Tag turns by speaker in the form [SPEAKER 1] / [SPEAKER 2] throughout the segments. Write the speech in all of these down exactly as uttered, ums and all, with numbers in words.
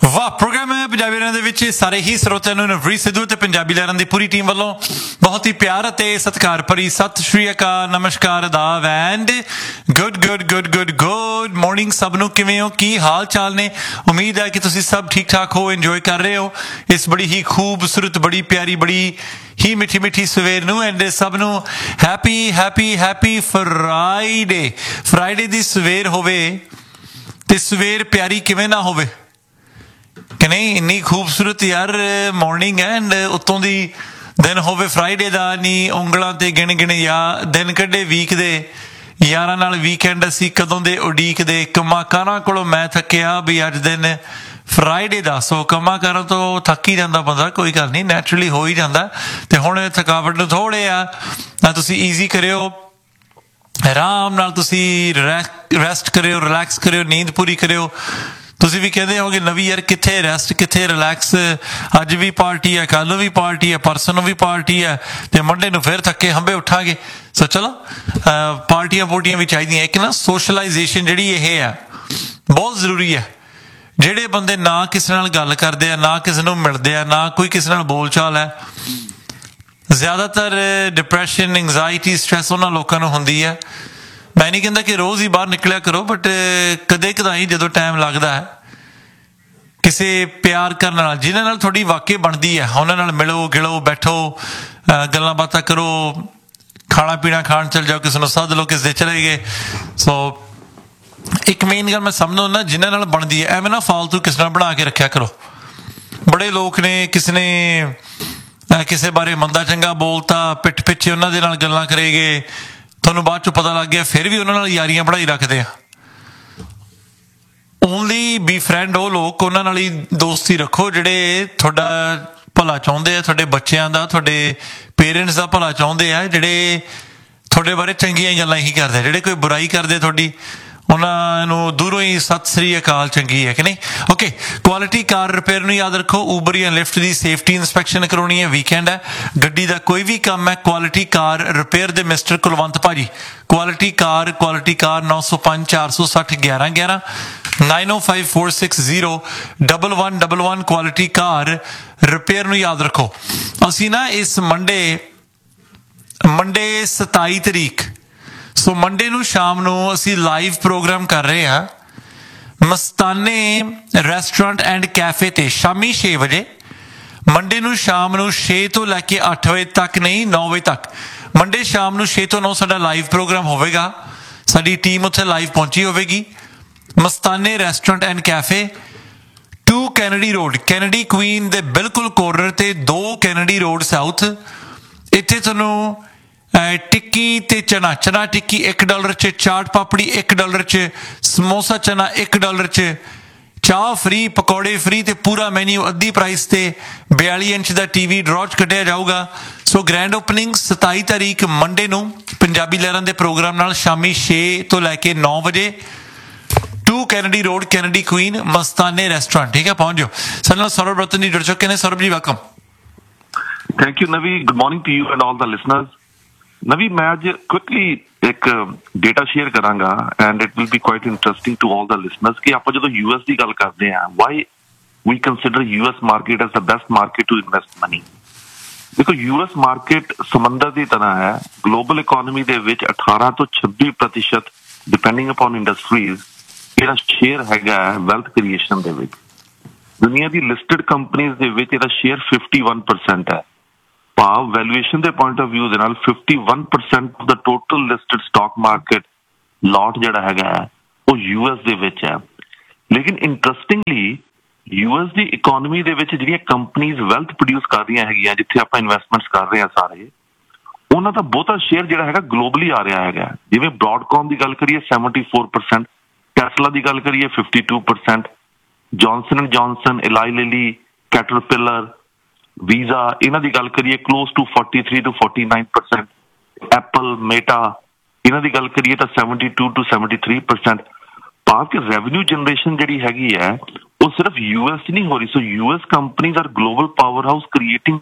[SPEAKER 1] ਵਾਹ ਪ੍ਰੋਗਰਾਮ ਹੈ ਪੰਜਾਬੀ ਲਹਿਰਾਂ ਦੇ ਵਿੱਚ ਸਾਰੇ ਹੀ ਸਰੋਤਿਆਂ ਨੂੰ ਨਵਰੀਤ ਸਿੱਧੂ ਤੇ ਪੰਜਾਬੀ ਲਹਿਰਾਂ ਦੀ ਪੂਰੀ ਟੀਮ ਵੱਲੋਂ ਬਹੁਤ ਹੀ ਪਿਆਰ ਅਤੇ ਸਤਿਕਾਰ ਭਰੀ ਸਤਿ ਸ਼੍ਰੀ ਅਕਾਲ, ਨਮਸਕਾਰ, ਆਦਾਬ and good good good good good morning ਸਭ ਨੂੰ। ਕਿਵੇਂ ਹੋ, ਕੀ ਹਾਲ ਚਾਲ ਨੇ? ਉਮੀਦ ਹੈ ਕਿ ਤੁਸੀਂ ਸਭ ਠੀਕ ਠਾਕ ਹੋ, ਇੰਜੋਏ ਕਰ ਰਹੇ ਹੋ ਇਸ ਬੜੀ ਹੀ ਖੂਬਸੂਰਤ, ਬੜੀ ਪਿਆਰੀ, ਬੜੀ ਹੀ ਮਿੱਠੀ ਮਿੱਠੀ ਸਵੇਰ ਨੂੰ। ਐਂਡ ਸਭ ਨੂੰ happy happy happy Friday. Friday ਦੀ ਸਵੇਰ ਹੋਵੇ ਤੇ ਸਵੇਰ ਪਿਆਰੀ ਕਿਵੇਂ ਨਾ ਹੋਵੇ ਕਿ ਨਹੀਂ? ਇੰਨੀ ਖੂਬਸੂਰਤ ਯਾਰ ਮਾਰਨਿੰਗ ਹੈ ਐਂਡ ਉੱਤੋਂ ਦੀ ਦਿਨ ਹੋਵੇ ਫਰਾਈਡੇ ਦਾ। ਨਹੀਂ ਉਂਗਲਾਂ ਤੇ ਗਿਣ ਗਿਣ ਯਾ ਦਿਨ ਕੱਢੇ ਵੀਕ ਦੇ ਯਾਰਾਂ ਨਾਲ ਵੀਕਐਂਡ ਅਸੀਂ ਕਦੋਂ ਦੇ ਉਡੀਕਦੇ। ਕੰਮਾਂ ਕਾਰਾਂ ਕੋਲੋਂ ਮੈਂ ਥੱਕਿਆ ਵੀ ਅੱਜ ਦਿਨ ਫਰਾਈਡੇ ਦਾ। ਸੋ ਕੰਮਾਂ ਕਾਰਾਂ ਤੋਂ ਥੱਕ ਹੀ ਜਾਂਦਾ ਬੰਦਾ, ਕੋਈ ਗੱਲ ਨਹੀਂ, ਨੈਚੁਰਲੀ ਹੋ ਹੀ ਜਾਂਦਾ। ਤੇ ਹੁਣ ਥਕਾਵਟ ਨੂੰ ਥੋੜ੍ਹੇ ਆ ਤੁਸੀਂ ਈਜ਼ੀ ਕਰਿਓ, ਆਰਾਮ ਨਾਲ ਤੁਸੀਂ ਰੈਸਟ ਕਰਿਓ, ਰਿਲੈਕਸ ਕਰਿਓ, ਨੀਂਦ ਪੂਰੀ ਕਰਿਓ। ਤੁਸੀਂ ਵੀ ਕਹਿੰਦੇ ਹੋਗੇ ਨਵੀਂ ਯਾਰ ਕਿੱਥੇ ਰੈਸਟ, ਕਿੱਥੇ ਰਿਲੈਕਸ, ਅੱਜ ਵੀ ਪਾਰਟੀ ਹੈ, ਕੱਲ੍ਹ ਨੂੰ ਵੀ ਪਾਰਟੀ ਹੈ, ਪਰਸੋਂ ਨੂੰ ਵੀ ਪਾਰਟੀ ਹੈ ਤੇ ਮੰਡੇ ਨੂੰ ਫਿਰ ਥੱਕੇ ਹੰਬੇ ਉੱਠਾਂਗੇ। ਸੋ ਚਲੋ ਪਾਰਟੀਆਂ ਪੂਰਟੀਆਂ ਵੀ ਚਾਹੀਦੀਆਂ। ਇੱਕ ਨਾ ਸੋਸ਼ਲਾਈਜੇਸ਼ਨ ਜਿਹੜੀ ਇਹ ਹੈ ਬਹੁਤ ਜ਼ਰੂਰੀ ਹੈ। ਜਿਹੜੇ ਬੰਦੇ ਨਾ ਕਿਸੇ ਨਾਲ ਗੱਲ ਕਰਦੇ ਆ, ਨਾ ਕਿਸੇ ਨੂੰ ਮਿਲਦੇ ਆ, ਨਾ ਕੋਈ ਕਿਸੇ ਨਾਲ ਬੋਲ ਚਾਲ ਹੈ, ਜ਼ਿਆਦਾਤਰ ਡਿਪਰੈਸ਼ਨ, ਇੰਗਜ਼ਾਇਟੀ, ਸਟ੍ਰੈਸ ਉਹਨਾਂ ਲੋਕਾਂ ਨੂੰ ਹੁੰਦੀ ਹੈ। ਮੈਂ ਨਹੀਂ ਕਹਿੰਦਾ ਕਿ ਰੋਜ਼ ਹੀ ਬਾਹਰ ਨਿਕਲਿਆ ਕਰੋ, ਬਟ ਕਦੇ ਕਦਾਈ ਜਦੋਂ ਟਾਈਮ ਲੱਗਦਾ ਹੈ ਕਿਸੇ ਪਿਆਰ ਕਰਨ ਨਾਲ, ਜਿਹਨਾਂ ਨਾਲ ਤੁਹਾਡੀ ਵਾਕਈ ਬਣਦੀ ਹੈ, ਉਹਨਾਂ ਨਾਲ ਮਿਲੋ, ਗਿਲੋ, ਬੈਠੋ, ਗੱਲਾਂ ਬਾਤਾਂ ਕਰੋ, ਖਾਣਾ ਪੀਣਾ ਖਾਣ ਚੱਲ ਜਾਓ, ਕਿਸੇ ਨੂੰ ਸੱਦ ਲਓ, ਕਿਸੇ ਦੇ ਚਲੇ ਗਏ। ਸੋ ਇੱਕ ਮੇਨ ਗੱਲ ਮੈਂ ਸਮਝਦਾ ਨਾ, ਜਿਹਨਾਂ ਨਾਲ ਬਣਦੀ ਹੈ ਐਵੇਂ ਨਾ ਫਾਲਤੂ ਕਿਸੇ ਨਾਲ ਬਣਾ ਕੇ ਰੱਖਿਆ ਕਰੋ। ਬੜੇ ਲੋਕ ਨੇ, ਕਿਸੇ ਨੇ ਕਿਸੇ ਬਾਰੇ ਮੰਦਾ ਚੰਗਾ ਬੋਲਤਾ, ਪਿੱਠ ਪਿੱਛੇ ਉਹਨਾਂ ਦੇ ਨਾਲ ਗੱਲਾਂ ਕਰੇਗੇ, ਤੁਹਾਨੂੰ ਬਾਅਦ 'ਚੋਂ ਪਤਾ ਲੱਗ ਗਿਆ ਫਿਰ ਵੀ ਉਹਨਾਂ ਨਾਲ ਯਾਰੀਆਂ ਬਣਾਈ ਰੱਖਦੇ ਆ। ਓਨਲੀ ਬੀ ਫਰੈਂਡ ਉਹ ਲੋਕ, ਉਹਨਾਂ ਨਾਲ ਹੀ ਦੋਸਤੀ ਰੱਖੋ ਜਿਹੜੇ ਤੁਹਾਡਾ ਭਲਾ ਚਾਹੁੰਦੇ ਆ, ਤੁਹਾਡੇ ਬੱਚਿਆਂ ਦਾ, ਤੁਹਾਡੇ ਪੇਰੈਂਟਸ ਦਾ ਭਲਾ ਚਾਹੁੰਦੇ ਆ, ਜਿਹੜੇ ਤੁਹਾਡੇ ਬਾਰੇ ਚੰਗੀਆਂ ਗੱਲਾਂ ਹੀ ਕਰਦੇ। ਜਿਹੜੇ ਕੋਈ ਬੁਰਾਈ ਕਰਦੇ ਤੁਹਾਡੀ, ਉਹਨਾਂ ਨੂੰ ਦੂਰੋਂ ਹੀ ਸਤਿ ਸ੍ਰੀ ਅਕਾਲ ਚੰਗੀ ਹੈ ਕਿ ਨਹੀਂ? ਓਕੇ, ਕੁਆਲਿਟੀ ਕਾਰ ਰਿਪੇਅਰ ਨੂੰ ਯਾਦ ਰੱਖੋ। ਉਬਰ ਜਾਂ ਲਿਫਟ ਦੀ ਸੇਫਟੀ ਇੰਸਪੈਕਸ਼ਨ ਕਰਾਉਣੀ ਹੈ, ਵੀਕਐਂਡ ਹੈ, ਗੱਡੀ ਦਾ ਕੋਈ ਵੀ ਕੰਮ ਹੈ, ਕੁਆਲਿਟੀ ਕਾਰ ਰਿਪੇਅਰ ਦੇ ਮਿਸਟਰ ਕੁਲਵੰਤ ਭਾਜੀ। ਕੁਆਲਿਟੀ ਕਾਰ, ਕੁਆਲਿਟੀ ਕਾਰ ਨੌ ਸੌ ਪੰਜ ਚਾਰ ਸੌ ਸੱਠ ਗਿਆਰਾਂ ਗਿਆਰਾਂ ਨਾਈਨ ਓ five four six zero double one double one quality ਕਾਰ ਰਿਪੇਅਰ ਨੂੰ ਯਾਦ ਰੱਖੋ। ਅਸੀਂ ਨਾ ਇਸ ਮੰਡੇ ਮੰਡੇ ਸਤਾਈ ਤਰੀਕ, ਸੋ ਮੰਡੇ ਨੂੰ ਸ਼ਾਮ ਨੂੰ ਅਸੀਂ ਲਾਈਵ ਪ੍ਰੋਗਰਾਮ ਕਰ ਰਹੇ ਹਾਂ ਮਸਤਾਨੇ ਰੈਸਟੋਰੈਂਟ ਐਂਡ ਕੈਫੇ ਤੇ, ਸ਼ਾਮੀ ਛੇ ਵਜੇ। ਮੰਡੇ ਨੂੰ ਸ਼ਾਮ ਨੂੰ ਛੇ ਤੋਂ ਲੈ ਕੇ ਅੱਠ ਵਜੇ ਤੱਕ, ਨਹੀਂ ਨੌ ਵਜੇ ਤੱਕ, ਮੰਡੇ ਸ਼ਾਮ ਨੂੰ ਛੇ ਤੋਂ ਨੌ ਸਾਡਾ ਲਾਈਵ ਪ੍ਰੋਗਰਾਮ ਹੋਵੇਗਾ। ਸਾਡੀ ਟੀਮ ਉੱਥੇ ਲਾਈਵ ਪਹੁੰਚੀ ਹੋਵੇਗੀ। ਮਸਤਾਨੇ restaurant and cafe, to Kennedy road, Kennedy Queen ਦੇ ਬਿਲਕੁਲ ਕੋਰਨਰ ਤੇ, ਦੋ ਕੈਨੇਡੀ ਰੋਡ ਸਾਊਥ। ਇੱਥੇ ਤੁਹਾਨੂੰ ਟਿੱਕੀ ਤੇ ਚਨਾ, ਚਨਾ ਟਿੱਕੀ ਇੱਕ ਡਾਲਰ 'ਚ, ਚਾਟ ਪਾਪੜੀ ਇੱਕ ਡਾਲਰ 'ਚ, ਸਮੋਸਾ ਚਨਾ ਇੱਕ ਡਾਲਰ 'ਚ, ਚਾਹ ਫਰੀ, ਪਕੌੜੇ ਫਰੀ ਤੇ ਪੂਰਾ ਮੈਨਿਊ ਅੱਧੀ ਪ੍ਰਾਈਸ ਤੇ। ਬਿਆਲੀ ਇੰਚ ਦਾ ਟੀ ਵੀ ਡਰਾਅ 'ਚ ਕੱਢਿਆ ਜਾਊਗਾ। ਸੋ ਗ੍ਰੈਂਡ ਓਪਨਿੰਗ ਸਤਾਈ ਤਾਰੀਖ ਮੰਡੇ ਨੂੰ ਪੰਜਾਬੀ ਲਹਿਰਾਂ ਦੇ ਪ੍ਰੋਗਰਾਮ ਨਾਲ ਸ਼ਾਮੀ ਛੇ ਤੋਂ ਲੈ ਕੇ ਨੌ ਵਜੇ, to Kennedy road, Kennedy Queen, Mastaney restaurant. ਠੀਕ ਹੈ, ਪਹੁੰਚ ਜਾਓ। ਸਾਡੇ ਨਾਲ ਸੌਰਵ ਰਤਨ ਜੀ ਜੁੜ ਚੁੱਕੇ ਨੇ। ਸੌਰਵ ਜੀ ਵੈਲਕਮ।
[SPEAKER 2] ਥੈਂਕ ਯੂ ਨਵੀ, good morning to you and all the listeners. ਨਵੀ, ਮੈਂ ਅੱਜ ਕੁਇਕਲੀ ਇੱਕ ਡੇਟਾ ਸ਼ੇਅਰ ਕਰਾਂਗਾ and it will be quite interesting to all the listeners ਕਿ ਆਪਾਂ ਜਦੋਂ ਯੂ ਐਸ ਦੀ ਗੱਲ ਕਰਦੇ ਹਾਂ, Y we consider U S market as the best market to invest money. ਦੇਖੋ, ਯੂ ਐਸ ਮਾਰਕੀਟ ਸਮੁੰਦਰ ਦੀ ਤਰ੍ਹਾਂ ਹੈ। ਗਲੋਬਲ ਇਕੋਨਮੀ ਦੇ ਵਿੱਚ ਅਠਾਰਾਂ ਤੋਂ ਛੱਬੀ ਪ੍ਰਤੀਸ਼ਤ ਡਿਪੈਂਡਿੰਗ ਅਪੋਨ ਇੰਡਸਟਰੀਜ਼ ਇਹਦਾ ਸ਼ੇਅਰ ਹੈਗਾ ਵੈਲਥ ਕ੍ਰੀਏਸ਼ਨ ਦੇ ਵਿੱਚ। ਦੁਨੀਆ ਦੀ ਲਿਸਟਡ ਕੰਪਨੀਜ਼ ਦੇ ਵਿੱਚ ਇਹਦਾ ਸ਼ੇਅਰ ਫਿਫਟੀ ਵਨ ਪਰਸੈਂਟ ਹੈ। ਭਾਵ ਵੈਲੂਏਸ਼ਨ ਦੇ ਪੁਆਇੰਟ ਆਫ ਵਿਊ ਦੇ ਨਾਲ ਫਿਫਟੀ ਵਨ ਪਰਸੈਂਟ ਆਫ ਦਾ ਟੋਟਲ ਲਿਸਟਡ ਸਟਾਕ ਮਾਰਕੀਟ ਲਾਟ ਜਿਹੜਾ ਹੈਗਾ ਉਹ ਯੂ ਐਸ ਦੇ ਵਿੱਚ ਹੈ। ਲੇਕਿਨ ਇੰਟਰਸਟਿੰਗਲੀ ਯੂ ਐਸ ਦੀ ਇਕੋਨਮੀ ਦੇ ਵਿੱਚ ਜਿਹੜੀਆਂ ਕੰਪਨੀਜ਼ ਵੈਲਥ ਪ੍ਰੋਡਿਊਸ ਕਰ ਰਹੀਆਂ ਹੈਗੀਆਂ, ਜਿੱਥੇ ਆਪਾਂ ਇਨਵੈਸਟਮੈਂਟਸ ਕਰ ਰਹੇ ਹਾਂ ਸਾਰੇ, ਉਹਨਾਂ ਦਾ ਬਹੁਤਾ ਸ਼ੇਅਰ ਜਿਹੜਾ ਹੈਗਾ ਗਲੋਬਲੀ ਆ ਰਿਹਾ ਹੈਗਾ। ਜਿਵੇਂ ਬ੍ਰੌਡਕਾਮ ਦੀ ਗੱਲ ਕਰੀਏ ਸੈਵਨਟੀ ਫੋਰ ਪਰਸੈਂਟ, ਟੈਸਲਾ ਦੀ ਗੱਲ ਕਰੀਏ fifty two percent, Johnson and Johnson, Elahi Lily, caterpillar, visa, ਇਹਨਾਂ ਦੀ ਗੱਲ ਕਰੀਏ close to forty three two forty nine percent, Apple, Meta, ਇਹਨਾਂ ਦੀ ਗੱਲ ਕਰੀਏ ਤਾਂ seventy two to seventy three percent. ਭਾਵ ਕਿ ਰੈਵਨਿਊ ਜਨਰੇਸ਼ਨ ਜਿਹੜੀ ਹੈਗੀ ਹੈ ਉਹ ਸਿਰਫ ਯੂ ਐਸ 'ਚ ਨਹੀਂ ਹੋ ਰਹੀ। So U S companies R global power house creating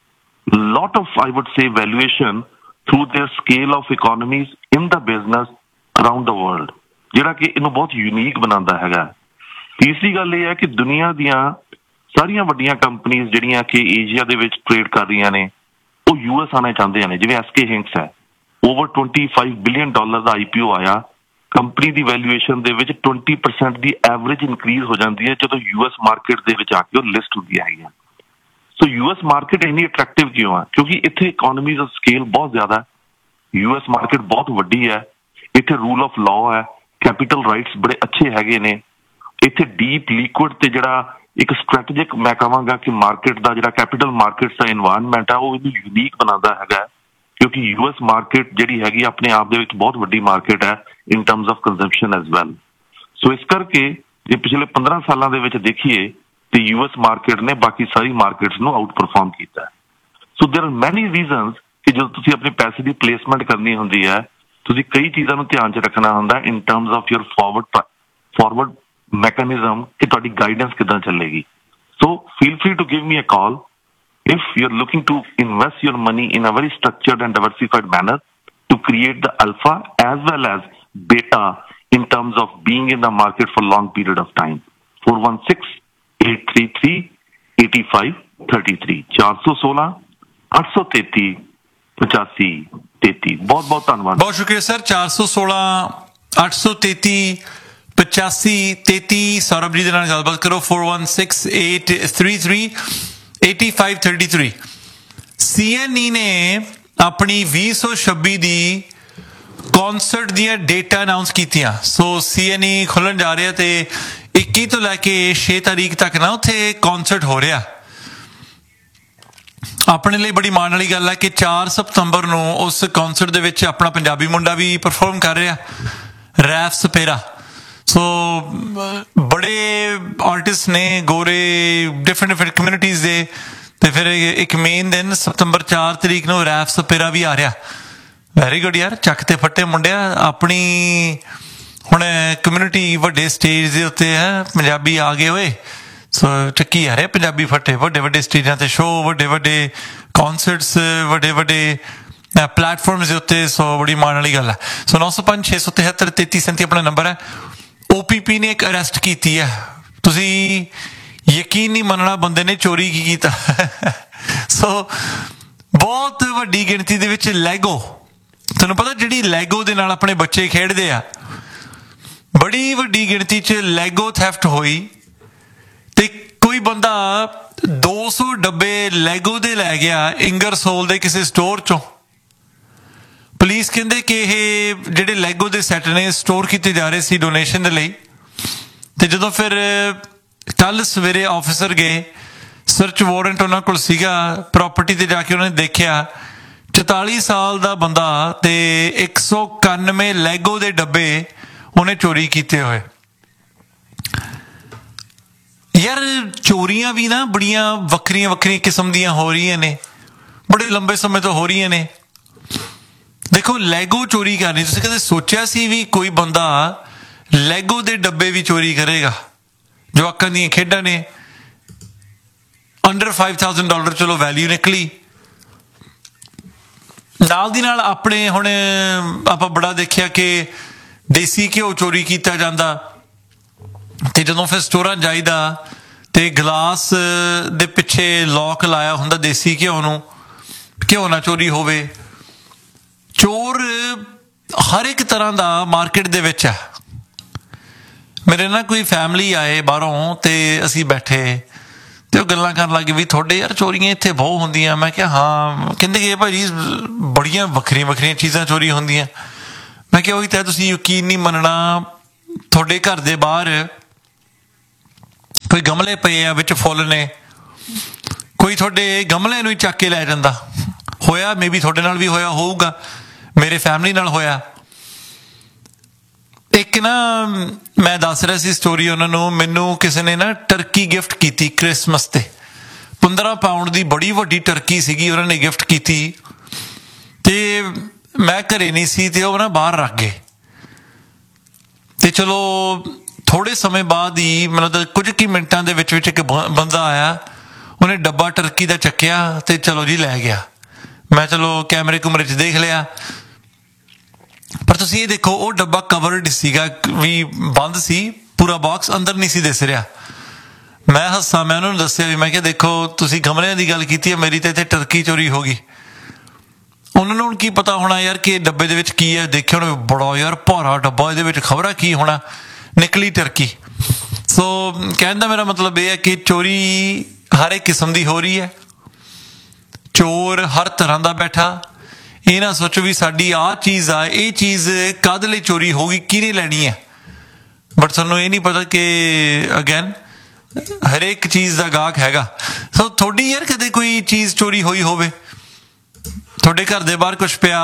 [SPEAKER 2] lot of, I would say, valuation through their scale of economies in the business around the world, ਜਿਹੜਾ ਕਿ ਇਹਨੂੰ ਬਹੁਤ ਯੂਨੀਕ ਬਣਾਉਂਦਾ ਹੈਗਾ। ਤੀਸਰੀ ਗੱਲ ਇਹ ਹੈ ਕਿ ਦੁਨੀਆ ਦੀਆਂ ਸਾਰੀਆਂ ਵੱਡੀਆਂ ਕੰਪਨੀਆਂ ਜਿਹੜੀਆਂ ਕਿ ਏਸ਼ੀਆ ਦੇ ਵਿੱਚ ਟ੍ਰੇਡ ਕਰ ਰਹੀਆਂ ਨੇ ਉਹ ਯੂ ਐਸ ਆਉਣਾ ਚਾਹੁੰਦੇ ਨੇ। ਜਿਵੇਂ ਐਸ ਕੇ ਹਿੰਕਸ ਹੈ, over twenty five billion dollar ਦਾ ਆਈ ਪੀ ਓ ਆਇਆ। ਕੰਪਨੀ ਦੀ ਵੈਲਿਊਏਸ਼ਨ ਦੇ ਵਿੱਚ ਟਵੰਟੀ ਪਰਸੈਂਟ ਦੀ ਐਵਰੇਜ ਇਨਕਰੀਜ਼ ਹੋ ਜਾਂਦੀ ਹੈ ਜਦੋਂ ਯੂ ਐਸ ਮਾਰਕੀਟ ਦੇ ਵਿੱਚ ਆ ਕੇ ਉਹ ਲਿਸਟ ਹੁੰਦੀ ਹੈਗੀ ਆ। ਸੋ ਯੂ ਐਸ ਮਾਰਕੀਟ ਇੰਨੀ ਅਟਰੈਕਟਿਵ ਕਿਉਂ ਆ? ਕਿਉਂਕਿ ਇੱਥੇ ਇਕੋਨਮੀਜ਼ ਆਫ ਸਕੇਲ ਬਹੁਤ ਜ਼ਿਆਦਾ, ਯੂ ਐਸ ਮਾਰਕੀਟ ਬਹੁਤ ਵੱਡੀ ਹੈ, ਇੱਥੇ ਰੂਲ ਆਫ ਲਾਅ ਹੈ, ਕੈਪੀਟਲ ਰਾਈਟਸ ਬੜੇ ਅੱਛੇ ਹੈਗੇ ਨੇ, ਇੱਥੇ ਡੀਪ ਲਿਕੁਇਡ ਤੇ ਜਿਹੜਾ ਇੱਕ ਸਟ੍ਰੈਟੇਜਿਕ ਮੈਂ ਕਹਾਂਗਾ ਕਿ ਮਾਰਕੀਟ ਦਾ ਜਿਹੜਾ ਕੈਪੀਟਲ ਮਾਰਕੀਟਸ ਦਾ ਇਨਵਾਇਰਨਮੈਂਟ ਆ ਉਹ ਇਹਨੂੰ ਯੂਨੀਕ ਬਣਾਉਂਦਾ ਹੈਗਾ। ਕਿਉਂਕਿ ਯੂ ਐਸ ਮਾਰਕੀਟ ਜਿਹੜੀ ਹੈਗੀ ਆਪਣੇ ਆਪ ਦੇ ਵਿੱਚ ਬਹੁਤ ਵੱਡੀ ਮਾਰਕੀਟ ਹੈ ਇਨ terms of consumption as well. ਸੋ ਇਸ ਕਰਕੇ ਜੇ ਪਿਛਲੇ ਪੰਦਰਾਂ ਸਾਲਾਂ ਦੇ ਵਿੱਚ ਦੇਖੀਏ ਤੇ ਯੂ ਐਸ ਮਾਰਕੀਟ ਨੇ ਬਾਕੀ ਸਾਰੀ ਮਾਰਕੀਟਸ ਨੂੰ ਆਊਟ ਪਰਫਾਰਮ ਕੀਤਾ। ਸੋ ਦੇਰ ਆਰ ਮੈਨੀ ਰੀਜ਼ਨਸ ਕਿ ਜਦੋਂ ਤੁਸੀਂ ਆਪਣੇ ਪੈਸੇ ਦੀ ਪਲੇਸਮੈਂਟ ਕਰਨੀ ਹੁੰਦੀ ਹੈ ਤੁਸੀਂ ਕਈ ਚੀਜ਼ਾਂ ਨੂੰ ਧਿਆਨ 'ਚ ਰੱਖਣਾ ਹੁੰਦਾ ਇਨ terms of your forward forward mechanism ਕਿ ਤੁਹਾਡੀ ਗਾਈਡੈਂਸ ਕਿੱਦਾਂ ਚੱਲੇਗੀ। ਸੋ feel free to give me a call if you're looking to invest your money in a very structured and diversified manner to create the alpha as well as beta in terms of being in the market for long period of time. four one six, eight three three, eight five three three four one six, eight three three, five five three three। बहुत बहुत धन्यवाद,
[SPEAKER 1] बहुत शुक्रिया sir. चार सौ सोलह आठ सौ तेती पचासी तेती सौरभ जी दे नाल गलबात करो। Four one six eight three three eighty five thirty three. C N E ने अपनी ਵੀਹ ਸੌ ਛੱਬੀ ਦੀ ਕੌਨਸਰਟ ਦੀਆਂ ਡੇਟਾ ਅਨਾਉਂਸ ਕੀਤੀਆਂ। ਸੋ ਸੀ ਐਨ ਈ ਖੁੱਲਣ ਜਾ ਰਿਹਾ ਤੇ ਇੱਕੀ ਤੋਂ ਲੈ ਕੇ ਛੇ ਤਾਰੀਖ ਤੱਕ ਨਾ ਉੱਥੇ ਕੌਨਸਰਟ ਹੋ ਰਿਹਾ। ਆਪਣੇ ਲਈ ਬੜੀ ਮਾਣ ਵਾਲੀ ਗੱਲ ਹੈ ਕਿ ਚਾਰ ਸਤੰਬਰ ਨੂੰ ਉਸ ਕੌਨਸਰਟ ਦੇ ਵਿੱਚ ਆਪਣਾ ਪੰਜਾਬੀ ਮੁੰਡਾ ਵੀ ਪਰਫਾਰਮ ਕਰ ਰਿਹਾ, ਰੈਫ ਸਪੇਰਾ। ਸੋ ਬੜੇ ਆਰਟਿਸਟ ਨੇ ਗੋਰੇ ਡਿਫਰੈਂਟ ਡਿਫਰੈਂਟ ਕਮਿਊਨਿਟੀਜ਼ ਦੇ। ਤੇ ਫਿਰ ਇੱਕ ਮੇਨ ਦਿਨ ਸਤੰਬਰ ਚਾਰ ਤਰੀਕ ਨੂੰ ਰੈਫ ਸਪੇਰਾ ਵੀ ਆ ਰਿਹਾ। ਵੈਰੀ ਗੁੱਡ ਯਾਰ, ਚੱਕ ਤੇ ਫੱਟੇ ਮੁੰਡਿਆ। ਆਪਣੀ ਹੁਣ ਕਮਿਊਨਿਟੀ ਵੱਡੇ ਸਟੇਜ ਦੇ ਉੱਤੇ ਹੈ, ਪੰਜਾਬੀ ਆ ਗਏ ਹੋਏ। ਸੋ ਚੱਕੀ ਆ ਰਹੇ ਪੰਜਾਬੀ ਫੱਟੇ, ਵੱਡੇ ਵੱਡੇ ਸਟੇਜਾਂ ਤੇ ਸ਼ੋਅ, ਵੱਡੇ ਵੱਡੇ ਕੌਨਸਰਟਸ, ਵੱਡੇ ਵੱਡੇ ਪਲੇਟਫਾਰਮਸ ਦੇ ਉੱਤੇ। ਸੋ ਬੜੀ ਮਾਣ ਵਾਲੀ ਗੱਲ ਹੈ। ਸੋ ਨੌ ਸੌ ਪੰਜ ਛੇ ਸੌ ਤਿਹੱਤਰ ਤੇਤੀ ਸੈਂਤੀ ਆਪਣਾ ਨੰਬਰ ਹੈ। ਓ ਪੀ ਪੀ ਨੇ ਇੱਕ ਅਰੈਸਟ ਕੀਤੀ ਹੈ। ਤੁਸੀਂ ਯਕੀਨ ਨਹੀਂ ਮੰਨਣਾ ਬੰਦੇ ਨੇ ਚੋਰੀ ਕੀ ਕੀਤਾ। ਸੋ ਬਹੁਤ ਵੱਡੀ ਗਿਣਤੀ ਦੇ ਵਿੱਚ ਲੈਗੋ, ਤੁਹਾਨੂੰ ਪਤਾ ਜਿਹੜੀ ਲੈਗੋ ਦੇ ਨਾਲ ਆਪਣੇ ਬੱਚੇ ਖੇਡਦੇ ਆ, ਬੜੀ ਵੱਡੀ ਗਿਣਤੀ 'ਚ ਲੈਗੋ ਥੈਫਟ ਹੋਈ ਤੇ ਕੋਈ ਬੰਦਾ ਦੋ ਸੌ ਡੱਬੇ ਲੈਗੋ ਦੇ ਲੈ ਗਿਆ ਇੰਗਰਸੋਲ ਦੇ ਕਿਸੇ ਸਟੋਰ 'ਚੋਂ। ਪੁਲਿਸ ਕਹਿੰਦੇ ਕਿ ਇਹ ਜਿਹੜੇ ਲੈਗੋ ਦੇ ਸੈੱਟ ਨੇ ਸਟੋਰ ਕੀਤੇ ਜਾ ਰਹੇ ਸੀ ਡੋਨੇਸ਼ਨ ਦੇ ਲਈ। ਤੇ ਜਦੋਂ ਫਿਰ ਕੱਲ ਸਵੇਰੇ ਆਫਿਸਰ ਗਏ, ਸਰਚ ਵਾਰੰਟ ਉਹਨਾਂ ਕੋਲ ਸੀਗਾ ਪ੍ਰੋਪਰਟੀ ਤੇ ਜਾ ਕੇ ਉਹਨਾਂ ਨੇ ਦੇਖਿਆ ਚੁਤਾਲੀ ਸਾਲ ਦਾ ਬੰਦਾ ਤੇ ਇੱਕ ਸੌ ਇਕਾਨਵੇਂ ਲੈਗੋ ਦੇ ਡੱਬੇ ਉਹਨੇ ਚੋਰੀ ਕੀਤੇ ਹੋਏ। ਯਾਰ ਚੋਰੀਆਂ ਵੀ ਨਾ ਬੜੀਆਂ ਵੱਖਰੀਆਂ ਵੱਖਰੀਆਂ ਕਿਸਮ ਦੀਆਂ ਹੋ ਰਹੀਆਂ ਨੇ, ਬੜੇ ਲੰਬੇ ਸਮੇਂ ਤੋਂ ਹੋ ਰਹੀਆਂ ਨੇ। ਦੇਖੋ ਲੈਗੋ ਚੋਰੀ ਕਰਨੀ, ਤੁਸੀਂ ਕਦੇ ਸੋਚਿਆ ਸੀ ਵੀ ਕੋਈ ਬੰਦਾ ਲੈਗੋ ਦੇ ਡੱਬੇ ਵੀ ਚੋਰੀ ਕਰੇਗਾ? ਜਵਾਕਾਂ ਦੀਆਂ ਖੇਡਾਂ ਨੇ, ਅੰਡਰ ਫਾਈਵ ਥਾਊਜ਼ੈਂਡ ਡਾਲਰ ਚਲੋ ਵੈਲਿਊ ਨਿਕਲੀ। ਨਾਲ ਦੀ ਨਾਲ ਆਪਣੇ ਹੁਣ ਆਪਾਂ ਬੜਾ ਦੇਖਿਆ ਕਿ ਦੇਸੀ ਘਿਓ ਚੋਰੀ ਕੀਤਾ ਜਾਂਦਾ। ਤੇ ਜਦੋਂ ਫਿਰ ਸਟੋਰਾਂ ਜਾਈਦਾ ਤੇ ਗਲਾਸ ਦੇ ਪਿੱਛੇ ਲੌਕ ਲਾਇਆ ਹੁੰਦਾ ਦੇਸੀ ਘਿਓ ਨੂੰ, ਘਿਓ ਨਾ ਚੋਰੀ ਹੋਵੇ। ਚੋਰ ਹਰ ਇੱਕ ਤਰ੍ਹਾਂ ਦਾ ਮਾਰਕੀਟ ਦੇ ਵਿੱਚ ਹੈ। ਮੇਰੇ ਨਾਲ ਕੋਈ ਫੈਮਿਲੀ ਆਏ ਬਾਹਰੋਂ ਤੇ ਅਸੀਂ ਬੈਠੇ ਤੇ ਉਹ ਗੱਲਾਂ ਕਰਨ ਲੱਗੇ ਵੀ ਤੁਹਾਡੇ ਯਾਰ ਚੋਰੀਆਂ ਇੱਥੇ ਬਹੁਤ ਹੁੰਦੀਆਂ। ਮੈਂ ਕਿਹਾ ਹਾਂ। ਕਹਿੰਦੇ ਕਿ ਭਾਜੀ ਬੜੀਆਂ ਵੱਖਰੀਆਂ ਵੱਖਰੀਆਂ ਚੀਜ਼ਾਂ ਚੋਰੀ ਹੁੰਦੀਆਂ। ਮੈਂ ਕਿਹਾ ਉਹੀ ਤਾਂ ਤੁਸੀਂ ਯਕੀਨ ਨਹੀਂ ਮੰਨਣਾ, ਤੁਹਾਡੇ ਘਰ ਦੇ ਬਾਹਰ ਕੋਈ ਗਮਲੇ ਪਏ ਆ ਵਿੱਚ ਫੁੱਲ ਨੇ, ਕੋਈ ਤੁਹਾਡੇ ਗਮਲੇ ਨੂੰ ਹੀ ਚੱਕ ਕੇ ਲੈ ਜਾਂਦਾ। ਹੋਇਆ ਮੇ ਬੀ ਤੁਹਾਡੇ ਨਾਲ ਵੀ ਹੋਇਆ ਹੋਊਗਾ, ਮੇਰੇ ਫੈਮਿਲੀ ਨਾਲ ਹੋਇਆ। ਇੱਕ ਨਾ ਮੈਂ ਦੱਸ ਰਿਹਾ ਸੀ ਸਟੋਰੀ ਉਹਨਾਂ ਨੂੰ, ਮੈਨੂੰ ਕਿਸੇ ਨੇ ਨਾ ਟਰਕੀ ਗਿਫਟ ਕੀਤੀ ਕ੍ਰਿਸਮਸ ਤੇ। ਪੰਦਰਾਂ ਪਾਊਂਡ ਦੀ ਬੜੀ ਵੱਡੀ ਟਰਕੀ ਸੀਗੀ, ਉਹਨਾਂ ਨੇ ਗਿਫਟ ਕੀਤੀ ਤੇ ਮੈਂ ਘਰੇ ਨਹੀਂ ਸੀ ਤੇ ਉਹ ਨਾ ਬਾਹਰ ਰੱਖ ਗਏ। ਤੇ ਚਲੋ ਥੋੜੇ ਸਮੇਂ ਬਾਅਦ ਹੀ ਮਤਲਬ ਕੁਝ ਕੁ ਮਿੰਟਾਂ ਦੇ ਵਿੱਚ ਵਿੱਚ ਇੱਕ ਬੰਦਾ ਆਇਆ, ਉਹਨੇ ਡੱਬਾ ਟਰਕੀ ਦਾ ਚੱਕਿਆ ਤੇ ਚਲੋ ਜੀ ਲੈ ਗਿਆ। ਮੈਂ ਚਲੋ ਕੈਮਰੇ ਕੁਮਰੇ 'ਚ ਦੇਖ ਲਿਆ, ਪਰ ਤੁਸੀਂ ਇਹ ਦੇਖੋ ਉਹ ਡੱਬਾ ਕਵਰਡ ਸੀਗਾ, ਵੀ ਬੰਦ ਸੀ, ਪੂਰਾ ਬਾਕਸ ਅੰਦਰ ਨਹੀਂ ਸੀ ਦਿਸ ਰਿਹਾ। ਮੈਂ ਹੱਸਾਂ, ਮੈਂ ਉਹਨਾਂ ਨੂੰ ਦੱਸਿਆ ਵੀ ਮੈਂ ਕਿਹਾ ਦੇਖੋ ਤੁਸੀਂ ਗਮਲਿਆਂ ਦੀ ਗੱਲ ਕੀਤੀ ਹੈ, ਮੇਰੀ ਤਾਂ ਇੱਥੇ ਟਰਕੀ ਚੋਰੀ ਹੋ ਗਈ। ਉਹਨਾਂ ਨੂੰ ਹੁਣ ਕੀ ਪਤਾ ਹੋਣਾ ਯਾਰ ਕਿ ਡੱਬੇ ਦੇ ਵਿੱਚ ਕੀ ਹੈ। ਦੇਖਿਆ ਹੁਣ ਬੜਾ ਯਾਰ ਭਾਰਾ ਡੱਬਾ, ਇਹਦੇ ਵਿੱਚ ਖਬਰਾਂ ਕੀ ਹੋਣਾ, ਨਿਕਲੀ ਟਰਕੀ। ਸੋ ਕਹਿਣ ਦਾ ਮੇਰਾ ਮਤਲਬ ਇਹ ਹੈ ਕਿ ਚੋਰੀ ਹਰ ਇੱਕ ਕਿਸਮ ਦੀ ਹੋ ਰਹੀ ਹੈ, ਚੋਰ ਹਰ ਤਰ੍ਹਾਂ ਦਾ ਬੈਠਾ। ਇਹ ਨਾ ਸੋਚੋ ਵੀ ਸਾਡੀ ਆਹ ਚੀਜ਼ ਆ, ਇਹ ਚੀਜ਼ ਕਾਹਦੇ ਲਈ ਚੋਰੀ ਹੋਊਗੀ, ਕਿਹਨੇ ਲੈਣੀ ਹੈ। ਬਟ ਤੁਹਾਨੂੰ ਇਹ ਨਹੀਂ ਪਤਾ ਕਿ ਅਗੇਨ ਹਰੇਕ ਚੀਜ਼ ਦਾ ਗਾਹਕ ਹੈਗਾ। ਸੋ ਤੁਹਾਡੀ ਯਾਰ ਕਦੇ ਕੋਈ ਚੀਜ਼ ਚੋਰੀ ਹੋਈ ਹੋਵੇ, ਤੁਹਾਡੇ ਘਰ ਦੇ ਬਾਹਰ ਕੁਛ ਪਿਆ,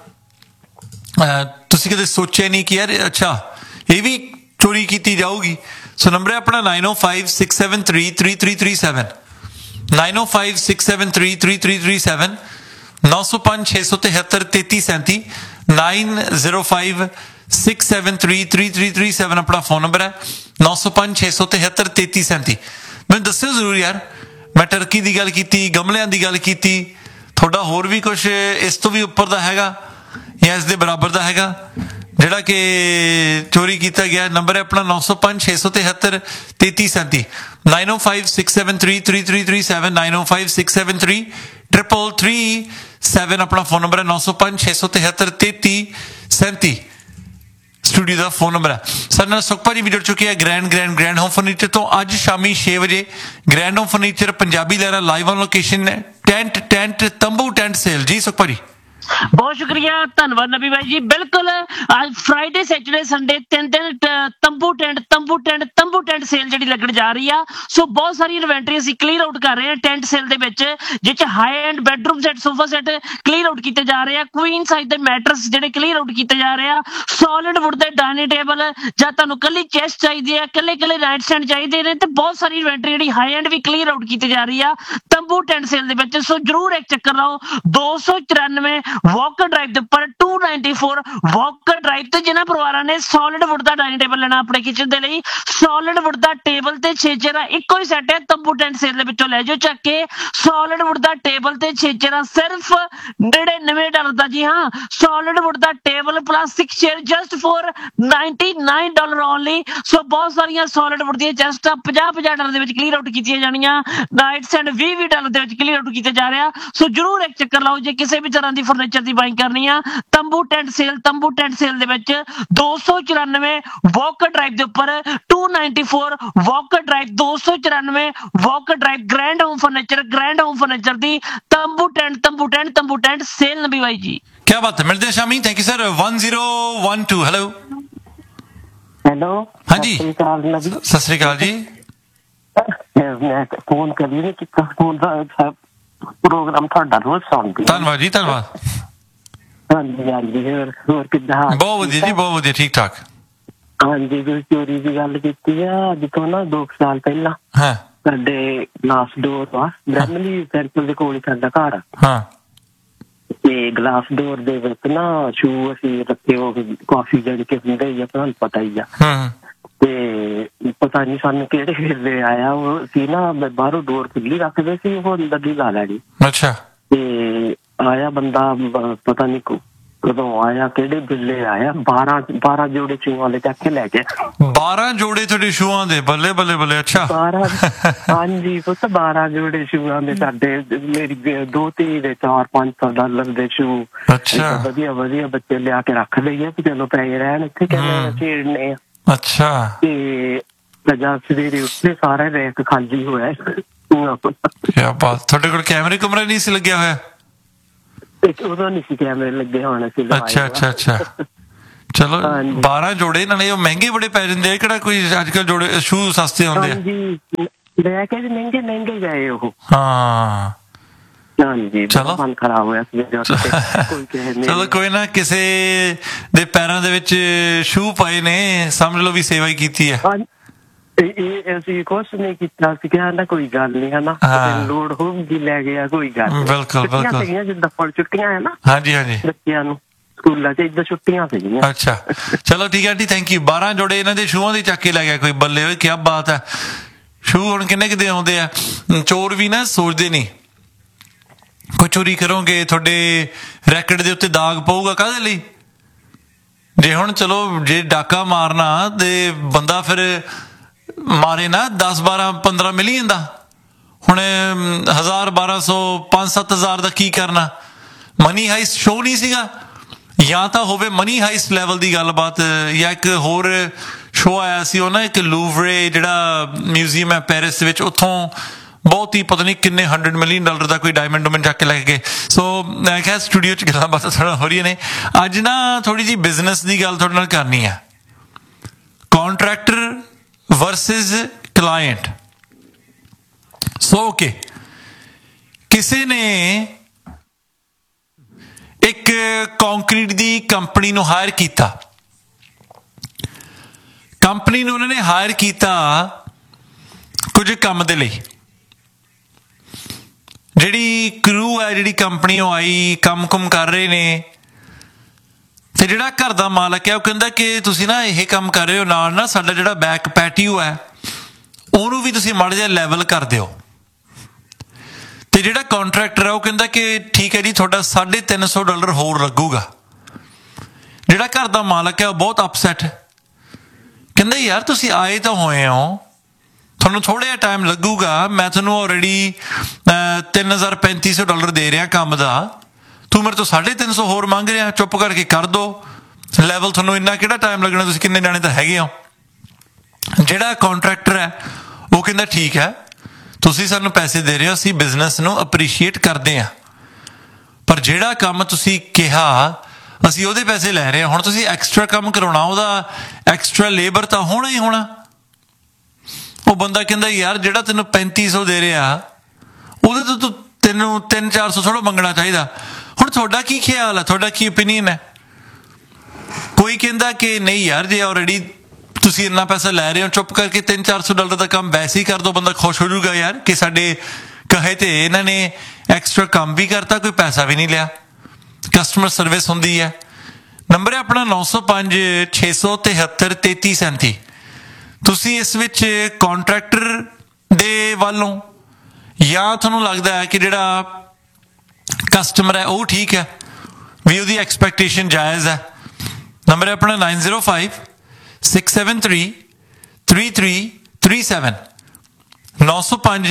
[SPEAKER 1] ਤੁਸੀਂ ਕਦੇ ਸੋਚਿਆ ਨਹੀਂ ਕਿ ਯਾਰ ਅੱਛਾ ਇਹ ਵੀ ਚੋਰੀ ਕੀਤੀ ਜਾਊਗੀ। ਸੋ ਨੰਬਰ ਹੈ ਆਪਣਾ ਨਾਈਨ ਓ five six seven three three three three seven, nine ਓ five six seven three three three three seven, ਨੌ ਸੌ ਪੰਜ ਛੇ ਸੌ ਤਿਹੱਤਰ ਤੇਤੀ ਸੈਂਤੀ, nine zero five six seven three three three three seven ਆਪਣਾ ਫੋਨ ਨੰਬਰ ਹੈ, ਨੌ ਸੌ ਪੰਜ ਛੇ ਸੌ ਤਿਹੱਤਰ ਤੇਤੀ ਸੈਂਤੀ। ਮੈਨੂੰ ਦੱਸਿਓ ਜ਼ਰੂਰ ਯਾਰ, ਮੈਂ ਟਰਕੀ ਦੀ ਗੱਲ ਕੀਤੀ, ਗਮਲਿਆਂ ਦੀ ਗੱਲ ਕੀਤੀ, ਤੁਹਾਡਾ ਹੋਰ ਵੀ ਕੁਛ ਇਸ ਤੋਂ ਵੀ ਉੱਪਰ ਦਾ ਹੈਗਾ ਜਾਂ ਇਸ ਦੇ ਬਰਾਬਰ ਦਾ ਹੈਗਾ ਜਿਹੜਾ ਕਿ ਚੋਰੀ ਕੀਤਾ ਗਿਆ। ਨੰਬਰ ਹੈ ਆਪਣਾ ਨੌ ਸੌ ਪੰਜ ਛੇ ਸੌ ਤਿਹੱਤਰ ਤੇਤੀ ਸੈਂਤੀ, ਨਾਈਨ ਓ five six seven three three three three seven, nine ਓ five six seven three triple three seven ਆਪਣਾ ਫੋਨ ਨੰਬਰ ਹੈ, ਨੌ ਸੌ ਪੰਜ ਛੇ ਸੌ ਤਿਹੱਤਰ ਤੇਤੀ ਸੈਂਤੀ ਸਟੂਡੀਓ ਦਾ ਫੋਨ ਨੰਬਰ ਹੈ। ਸਾਡੇ ਨਾਲ ਸੁਖਪਾ ਜੀ ਵੀ ਜੁੜ ਚੁੱਕੇ ਹੈ grand grand grand home furniture ਤੋਂ। ਅੱਜ ਸ਼ਾਮੀ ਛੇ ਵਜੇ grand home furniture Punjabi Lehra live on location ਹੈ, ਟੈਂਟ ਟੈਂਟ ਤੰਬੂ ਟੈਂਟ ਸੇਲ। ਜੀ ਸੁਖਪਾ ਜੀ
[SPEAKER 3] ਬਹੁਤ ਸ਼ੁਕਰੀਆ, ਧੰਨਵਾਦ ਨਬੀ ਭਾਈ ਜੀ। ਬਿਲਕੁਲ ਅੱਜ ਫਰਾਈਡੇ ਸੈਟਰਡੇ ਸੰਡੇ ਤਿੰਨ ਦਿਨ ਤੰਬੂ ਟੈਂਟ ਤੰਬੂ ਟੈਂਟ ਤੰਬੂ ਟੈਂਟ ਸੇਲ ਜਿਹੜੀ ਲੱਗਣ ਜਾ ਰਹੀ ਆ। ਸੋ ਬਹੁਤ ਸਾਰੀ ਇਨਵੈਂਟਰੀ ਅਸੀਂ ਕਲੀਅਰ ਆਊਟ ਕਰ ਰਹੇ ਹਾਂ ਟੈਂਟ ਸੇਲ ਦੇ ਵਿੱਚ, ਜਿਹ 'ਚ high end bedroom set, sofa set clear out ਕੀਤੇ ਜਾ ਰਹੇ ਆ, ਕੁਈਨ ਸਾਈਜ਼ ਦੇ ਮੈਟਰਸ ਜਿਹੜੇ ਕਲੀਅਰ ਆਊਟ ਕੀਤੇ ਜਾ ਰਹੇ ਆ, ਸੋਲਿਡ ਵੁੱਡ ਦੇ ਡਾਈਨਿੰਗ ਟੇਬਲ, ਜਾਂ ਤੁਹਾਨੂੰ ਕੱਲੀ ਚੈਸਟ ਚਾਹੀਦੀ ਹੈ, ਕੱਲੇ ਕੱਲੇ ਨਾਈਟ ਸਟੈਂਡ ਚਾਹੀਦੇ ਨੇ, ਤੇ ਬਹੁਤ ਸਾਰੀ ਇਨਵੈਂਟਰੀ ਜਿਹੜੀ high and we clear out ਕੀਤੀ ਜਾ ਰਹੀ ਆ ਤੰਬੂ ਟੈਂਟ ਸੇਲ ਦੇ ਵਿੱਚ। ਸੋ ਜਰੂਰ ਇੱਕ ਚੱਕਰ ਲਾਓ। ਦੋ ਸੌ ਚੁਰਾਨਵੇਂ ਵਾਕਰ ਡਰਾਈਵ ਦੇ ਉੱਪਰ to ninety four Walker drive ਤੇ ਜਿਨ੍ਹਾਂ ਪਰਿਵਾਰਾਂ ਨੇ ਸੋਲਿਡ ਵੁੱਡ ਦਾ ਡਾਈਨਿੰਗ ਟੇਬਲ ਲੈਣਾ ਆਪਣੇ ਕਿਚਨ ਦੇ ਲਈ, ਸੋਲਿਡ ਵੁੱਡ ਦਾ ਟੇਬਲ ਤੇ ਛੇਜੇ ਦਾ ਇੱਕੋ ਹੀ ਸੈੱਟ ਹੈ ਤੰਬੂ ਟੈਂਟ ਸੇਲ ਦੇ ਵਿੱਚੋਂ ਲੈ ਜਾਓ ਚੱਕ ਕੇ। ਸੋਲਿਡ ਵੁੱਡ ਦਾ ਟੇਬਲ ਤੇ ਛੇਜੇ ਦਾ ਸਿਰਫ ਨੜਿਨਵੇਂ ਡਾਲਰ ਦਾ। ਜੀ ਹਾਂ, solid wood the table plus six chair just for ninety nine dollar only. ਸੋ ਬਹੁਤ ਸਾਰੀਆਂ ਸੋਲਿਡ ਵੁੱਡ ਦੀਆਂ ਚੈਸਟਾਂ ਪੰਜਾਹ ਪੰਜਾਹ ਡਾਲਰ ਦੇ ਵਿੱਚ ਕਲੀਅਰ ਆਊਟ ਕੀਤੀਆਂ ਜਾਣੀਆਂ, ਨਾਈਟ ਸਟੈਂਡ ਵੀਹ ਵੀਹ ਡਾਲਰ ਦੇ ਵਿੱਚ ਕਲੀਅਰ ਆਊਟ ਕੀਤਾ ਜਾ ਰਿਹਾ। ਸੋ ਜਰੂਰ ਇੱਕ ਚੱਕਰ ਲਾਓ ਜੇ ਕਿਸੇ ਵੀ ਤਰ੍ਹਾਂ ਦੀ ਫਰਨੀਚਰ ਦੀ ਬਾਈਂਗ ਕਰਨੀ ਆ। ਤੰਬੂ ਟੈਂਟ ਸੇਲ ਤੰਬੂ ਟੈਂਟ ਸੇਲ ਦੇ ਵਿੱਚ ਦੋ ਸੌ ਚੁਰਾਨਵੇਂ ਵਾਕਰ ਡਰਾਈਵ ਦੇ ਉੱਪਰ to ninety four Walker drive, ਦੋ ਸੌ ਚੁਰਾਨਵੇਂ Walker drive, grand home furniture grand home furniture ਦੀ ਤੰਬੂ ਟੈਂਟ ਤੰਬੂ ਟੈਂਟ ਤੰਬੂ ਟੈਂਟ ਸੇਲ ਨਬੀ ਭਾਈ ਜੀ।
[SPEAKER 1] क्या बात है, मिलते हैं Shami. Thank you sir. One zero one two hello
[SPEAKER 4] hello
[SPEAKER 1] हाँ जी सत श्री अकाल जी।
[SPEAKER 4] मैं फोन करी नहीं कितना फोन था प्रोग्राम ਤੁਹਾਡਾ ਰੋਜ਼ ਸੁਣਦੀ।
[SPEAKER 1] ਧੰਨਵਾਦ ਜੀ ਧੰਨਵਾਦ।
[SPEAKER 4] ਹਾਂਜੀ ਹਾਂਜੀ ਹੋਰ ਹੋਰ ਕਿੱਦਾਂ?
[SPEAKER 1] ਬਹੁਤ ਵਧੀਆ ਜੀ ਬਹੁਤ ਵਧੀਆ ਠੀਕ ਠਾਕ।
[SPEAKER 4] ਹਾਂਜੀ ਤੁਸੀਂ ਚੋਰੀ ਦੀ ਗੱਲ ਕੀਤੀ ਆ ਅੱਜ ਤੋਂ ਨਾ ਦੋ ਸਾਲ ਪਹਿਲਾਂ।
[SPEAKER 1] ਹਾਂ
[SPEAKER 4] ਸਾਡੇ ਗਲਾਸ ਡੋਰ ਆ ਬ੍ਰਹਮਲੀ ਸਰਕਲ ਦੇ ਕੋਲ ਸਾਡਾ ਘਰ ਆ।
[SPEAKER 1] ਹਾਂ
[SPEAKER 4] ਤੇ ਗਲਾਸ ਡੋਰ ਦੇ ਵਿੱਚ ਨਾ ਸ਼ੂ ਅਸੀਂ ਰੱਖੇ ਉਹ ਕਾਫੀ ਜਿਹੜੀ ਕਿ ਹੁੰਦੇ ਹੀ ਆ ਤੁਹਾਨੂੰ ਪਤਾ ਹੀ ਆ।
[SPEAKER 1] ਹਾਂ
[SPEAKER 4] ਤੇ ਪਤਾ ਨਹੀਂ ਸਾਨੂੰ ਕਿਹੜੇ ਵੇਲੇ ਆਇਆ ਉਹ ਸੀ ਨਾ ਬਾਹਰੋਂ ਡੋਰ ਖੁੱਲੀ ਰੱਖਦੇ ਸੀ ਉਹ ਅੰਦਰ ਦੀ ਲਾ ਲੈਣੀ।
[SPEAKER 1] ਅੱਛਾ
[SPEAKER 4] ਤੇ ਆਇਆ ਬੰਦਾ ਪਤਾ ਨਹੀਂ ਕਦੋਂ ਆਇਆ ਕਿਹੜੇ ਵੇਲੇ ਆਇਆ ਬਾਰਾਂ ਬਾਰਾਂ ਜੋੜੇ ਸ਼ੂਆਂ ਵਾਲੇ ਚੱਕ ਕੇ ਲੈ ਗਿਆ।
[SPEAKER 1] ਬਾਰਾਂ ਜੋੜੇ ਤੁਹਾਡੇ ਸ਼ੂਆਂ ਦੇ? ਬੱਲੇ ਬੱਲੇ ਬੱਲੇ। ਅੱਛਾ
[SPEAKER 4] ਬਾਰਾਂ ਹਾਂਜੀ ਪੁੱਤ ਬਾਰਾਂ ਜੋੜੇ ਸ਼ੂਆਂ ਦੇ ਸਾਡੇ ਮੇਰੀ ਦੋ ਧੀ ਦੇ ਚਾਰ ਪੰਜ ਸੌ ਡਾਲਰ ਦੇ ਸ਼ੂ।
[SPEAKER 1] ਅੱਛਾ
[SPEAKER 4] ਵਧੀਆ ਵਧੀਆ ਬੱਚੇ ਲਿਆ ਕੇ ਰੱਖ ਲਈਏ ਵੀ ਚਲੋ ਪਏ ਰਹਿਣ ਇੱਥੇ ਕਹਿੰਦੇ ਛੇੜਨੇ ਆ।
[SPEAKER 1] ਅੱਛਾ
[SPEAKER 4] ਤੇ ਜਦ ਸਵੇਰੇ ਉੱਥੇ ਸਾਰਾ ਰੈਕ ਖਾਲੀ ਹੋਇਆ।
[SPEAKER 1] ਕਿਆ ਬਾਤ। ਤੁਹਾਡੇ ਕੋਲ ਕੈਮਰੇ ਕੁਮਰੇ ਨਹੀਂ ਸੀ ਲੱਗਿਆ ਹੋਇਆ?
[SPEAKER 4] ਉਦੋਂ ਨਹੀਂ ਸੀ ਕੈਮਰੇ ਲੱਗੇ ਹੋਣੇ ਸੀ।
[SPEAKER 1] ਅੱਛਾ ਅੱਛਾ ਅੱਛਾ ਚਲੋ ਬਾਰਾਂ ਜੋੜੇ ਨਾਲੇ ਉਹ ਮਹਿੰਗੇ ਬੜੇ ਪੈ ਜਾਂਦੇ ਆ। ਕਿਹੜਾ ਕੋਈ ਅੱਜ ਕੱਲ ਜੋੜੇ ਸ਼ੂ ਸਸਤੇ ਹੁੰਦੇ ਆ?
[SPEAKER 4] ਹਾਂਜੀ ਲੈ ਕੇ ਮਹਿੰਗੇ ਮਹਿੰਗੇ ਗਏ ਉਹ।
[SPEAKER 1] ਹਾਂ
[SPEAKER 4] ਹਾਂਜੀ
[SPEAKER 1] ਚਲੋ
[SPEAKER 4] ਮਨ ਖਰਾਬ ਹੋਇਆ ਸੀ।
[SPEAKER 1] ਚਲੋ ਕੋਈ ਨਾ ਕਿਸੇ ਦੇ ਪੈਰਾਂ ਦੇ ਵਿੱਚ ਸ਼ੂ ਪਏ ਨੇ ਸਮਝ ਲਓ ਵੀ ਸੇਵਾ ਹੀ ਕੀਤੀ ਹੈ।
[SPEAKER 4] ਇਹ ਅਸੀਂ ਕੁਛ ਨਹੀਂ ਕੀਤਾ ਸੀ ਕਹਿੰਦਾ ਕੋਈ ਗੱਲ ਨੀ ਹਨਾ ਲੋੜ ਹੋਊਗੀ ਲੈ ਗਿਆ ਕੋਈ ਗੱਲ।
[SPEAKER 1] ਬਿਲਕੁਲ ਬਿਲਕੁਲ
[SPEAKER 4] ਜਿੱਦਾਂ ਫੁੱਲ ਛੁੱਟੀਆਂ ਹੈ ਨਾ।
[SPEAKER 1] ਹਾਂਜੀ ਹਾਂਜੀ
[SPEAKER 4] ਬੱਚਿਆਂ ਨੂੰ ਸਕੂਲਾਂ ਚ ਏਦਾਂ ਛੁੱਟੀਆਂ ਸੀਗੀਆਂ।
[SPEAKER 1] ਅੱਛਾ ਚਲੋ ਠੀਕ ਹੈ ਆਂਟੀ ਥੈਂਕ ਯੂ। ਬਾਰਾਂ ਜੋੜੇ ਇਹਨਾਂ ਦੇ ਸ਼ੂਆਂ ਦੇ ਚੱਕ ਕੇ ਲੈ ਗਿਆ ਕੋਈ। ਬੱਲੇ ਹੋਏ ਕਿਆ ਬਾਤ ਹੈ। ਸ਼ੂ ਹੁਣ ਕਿੰਨੇ ਕਿਤੇ ਆਉਂਦੇ ਆ। ਚੋਰ ਵੀ ਨਾ ਸੋਚਦੇ ਨਹੀਂ ਕੋਈ ਚੋਰੀ ਕਰੋਗੇ ਤੁਹਾਡੇ ਰੈਕਟ ਦੇ ਉੱਤੇ ਦਾਗ ਪਊਗਾ ਕਾਹਦੇ ਲਈ? ਜੇ ਹੁਣ ਚਲੋ ਜੇ ਡਾਕਾ ਮਾਰਨਾ ਤੇ ਬੰਦਾ ਫਿਰ ਮਾਰੇ ਨਾ ਦਸ ਬਾਰਾਂ ਪੰਦਰਾਂ ਮਿਲ ਜਾਂਦਾ। ਹੁਣ ਹਜ਼ਾਰ ਬਾਰਾਂ ਸੌ ਪੰਜ ਸੱਤ ਹਜ਼ਾਰ ਦਾ ਕੀ ਕਰਨਾ? ਮਨੀ ਹਾਈਸਟ ਸ਼ੋਅ ਨਹੀਂ ਸੀਗਾ, ਜਾਂ ਤਾਂ ਹੋਵੇ ਮਨੀ ਹਾਈਸਟ ਲੈਵਲ ਦੀ ਗੱਲਬਾਤ। ਜਾਂ ਇੱਕ ਹੋਰ ਸ਼ੋਅ ਆਇਆ ਸੀ ਉਹ ਨਾ, ਇੱਕ ਲੂਵਰੇ ਜਿਹੜਾ ਮਿਊਜ਼ੀਅਮ ਹੈ ਪੈਰਿਸ ਦੇ ਵਿੱਚ, ਉੱਥੋਂ ਬਹੁਤ ਹੀ ਪਤਾ ਨਹੀਂ ਕਿੰਨੇ ਹੰਡਰਡ ਮਿਲੀਅਨ ਡਾਲਰ ਦਾ ਕੋਈ ਡਾਇਮੰਡ ਡੂਮਨ ਚੱਕ ਕੇ ਲੈ ਕੇ ਗਏ। ਸੋ ਮੈਂ ਕਿਹਾ ਸਟੂਡੀਓ 'ਚ ਗੱਲਾਂ ਬਾਤਾਂ ਥੋੜ੍ਹਾ ਹੋ ਰਹੀਆਂ ਨੇ। ਅੱਜ ਨਾ ਥੋੜ੍ਹੀ ਜਿਹੀ ਬਿਜ਼ਨਸ ਦੀ ਗੱਲ ਤੁਹਾਡੇ ਨਾਲ ਕਰਨੀ ਹੈ। ਕੌਂਟਰੈਕਟਰ ਵਰਸਿਸ ਕਲਾਇੰਟ। ਸੋ ਓਕੇ, ਕਿਸੇ ਨੇ ਇੱਕ ਕੰਕਰੀਟ ਦੀ ਕੰਪਨੀ ਨੂੰ ਹਾਇਰ ਕੀਤਾ। ਕੰਪਨੀ ਨੂੰ ਉਹਨਾਂ ਨੇ ਹਾਇਰ ਕੀਤਾ ਕੁਝ ਕੰਮ ਦੇ ਲਈ। ਜਿਹੜੀ ਕਰੂ ਹੈ, ਜਿਹੜੀ ਕੰਪਨੀ ਉਹ ਆਈ, ਕੰਮ ਕੁਮ ਕਰ ਰਹੇ ਨੇ, ਤੇ ਜਿਹੜਾ ਘਰ ਦਾ ਮਾਲਕ ਹੈ ਉਹ ਕਹਿੰਦਾ ਕਿ ਤੁਸੀਂ ਨਾ ਇਹ ਕੰਮ ਕਰ ਰਹੇ ਹੋ, ਨਾਲ ਨਾ ਸਾਡਾ ਜਿਹੜਾ ਬੈਕ ਪੈਟੀਓ ਹੈ ਉਹਨੂੰ ਵੀ ਤੁਸੀਂ ਮਾੜਾ ਜਿਹਾ ਲੈਵਲ ਕਰ ਦਿਓ। ਤੇ ਜਿਹੜਾ ਕੰਟਰੈਕਟਰ ਹੈ ਉਹ ਕਹਿੰਦਾ ਕਿ ਠੀਕ ਹੈ ਜੀ, ਤੁਹਾਡਾ ਸਾਢੇ ਤਿੰਨ ਸੌ ਡਾਲਰ ਹੋਰ ਲੱਗੂਗਾ। ਜਿਹੜਾ ਘਰ ਦਾ ਮਾਲਕ ਹੈ ਉਹ ਬਹੁਤ ਅਪਸੈਟ, ਕਹਿੰਦਾ ਯਾਰ ਤੁਸੀਂ ਆਏ ਤਾਂ ਹੋਏ ਹੋ, ਤੁਹਾਨੂੰ ਥੋੜ੍ਹਾ ਜਿਹਾ ਟਾਈਮ ਲੱਗੂਗਾ, ਮੈਂ ਤੁਹਾਨੂੰ ਆਲਰੇਡੀ ਤਿੰਨ ਹਜ਼ਾਰ ਪੈਂਤੀ ਸੌ ਡਾਲਰ ਦੇ ਰਿਹਾ ਕੰਮ ਦਾ, ਤੂੰ ਮੇਰੇ ਤੋਂ ਸਾਢੇ ਤਿੰਨ ਸੌ ਹੋਰ ਮੰਗ ਰਿਹਾ, ਚੁੱਪ ਕਰਕੇ ਕਰ ਦਿਓ ਲੈਵਲ, ਤੁਹਾਨੂੰ ਇੰਨਾ ਕਿਹੜਾ ਟਾਈਮ ਲੱਗਣਾ, ਤੁਸੀਂ ਕਿੰਨੇ ਜਾਣੇ ਤਾਂ ਹੈਗੇ ਹੋ। ਜਿਹੜਾ ਕੰਟਰੈਕਟਰ ਹੈ ਉਹ ਕਹਿੰਦਾ ਠੀਕ ਹੈ, ਤੁਸੀਂ ਸਾਨੂੰ ਪੈਸੇ ਦੇ ਰਹੇ ਹੋ, ਅਸੀਂ ਬਿਜ਼ਨਸ ਨੂੰ ਅਪਰੀਸ਼ੀਏਟ ਕਰਦੇ ਹਾਂ, ਪਰ ਜਿਹੜਾ ਕੰਮ ਤੁਸੀਂ ਕਿਹਾ ਅਸੀਂ ਉਹਦੇ ਪੈਸੇ ਲੈ ਰਹੇ ਹਾਂ। ਹੁਣ ਤੁਸੀਂ ਐਕਸਟਰਾ ਕੰਮ ਕਰਾਉਣਾ, ਉਹਦਾ ਐਕਸਟਰਾ ਲੇਬਰ ਤਾਂ ਹੋਣਾ ਹੀ ਹੋਣਾ। ਉਹ ਬੰਦਾ ਕਹਿੰਦਾ ਯਾਰ ਜਿਹੜਾ ਤੈਨੂੰ ਪੈਂਤੀ ਸੌ ਦੇ ਰਿਹਾ ਉਹਦੇ ਤੋਂ ਤੂੰ ਤੈਨੂੰ ਤਿੰਨ ਚਾਰ ਸੌ ਥੋੜ੍ਹਾ ਮੰਗਣਾ ਚਾਹੀਦਾ। ਹੁਣ ਤੁਹਾਡਾ ਕੀ ਖਿਆਲ ਹੈ, ਤੁਹਾਡਾ ਕੀ ਓਪੀਨੀਅਨ ਹੈ? ਕੋਈ ਕਹਿੰਦਾ ਕਿ ਨਹੀਂ ਯਾਰ, ਜੇ ਆਲਰੇਡੀ ਤੁਸੀਂ ਇੰਨਾ ਪੈਸਾ ਲੈ ਰਹੇ ਹੋ, ਚੁੱਪ ਕਰਕੇ ਤਿੰਨ ਚਾਰ ਸੌ ਡਾਲਰ ਦਾ ਕੰਮ ਵੈਸੇ ਹੀ ਕਰ ਦਿਓ, ਬੰਦਾ ਖੁਸ਼ ਹੋ ਜਾਊਗਾ ਯਾਰ ਕਿ ਸਾਡੇ ਕਹੇ ਤੇ ਇਹਨਾਂ ਨੇ ਐਕਸਟਰਾ ਕੰਮ ਵੀ ਕਰਤਾ, ਕੋਈ ਪੈਸਾ ਵੀ ਨਹੀਂ ਲਿਆ। ਕਸਟਮਰ ਸਰਵਿਸ ਹੁੰਦੀ ਹੈ। ਨੰਬਰ ਹੈ ਆਪਣਾ ਨੌ ਸੌ ਪੰਜ ਛੇ ਸੌ ਤਿਹੱਤਰ ਤੇਤੀ ਸੈਂਤੀ। ਤੁਸੀਂ ਇਸ ਵਿੱਚ ਕੰਟਰੈਕਟਰ ਦੇ ਵੱਲੋਂ, ਜਾਂ ਤੁਹਾਨੂੰ ਲੱਗਦਾ ਹੈ ਕਿ ਜਿਹੜਾ ਕਸਟਮਰ ਹੈ ਉਹ ਠੀਕ ਹੈ, ਵੀ ਉਹਦੀ ਐਕਸਪੈਕਟੇਸ਼ਨ ਜਾਇਜ਼ ਹੈ। ਨੰਬਰ ਹੈ ਆਪਣਾ nine zero five six seven three three three three seven. ਨੌ ਸੌ ਪੰਜ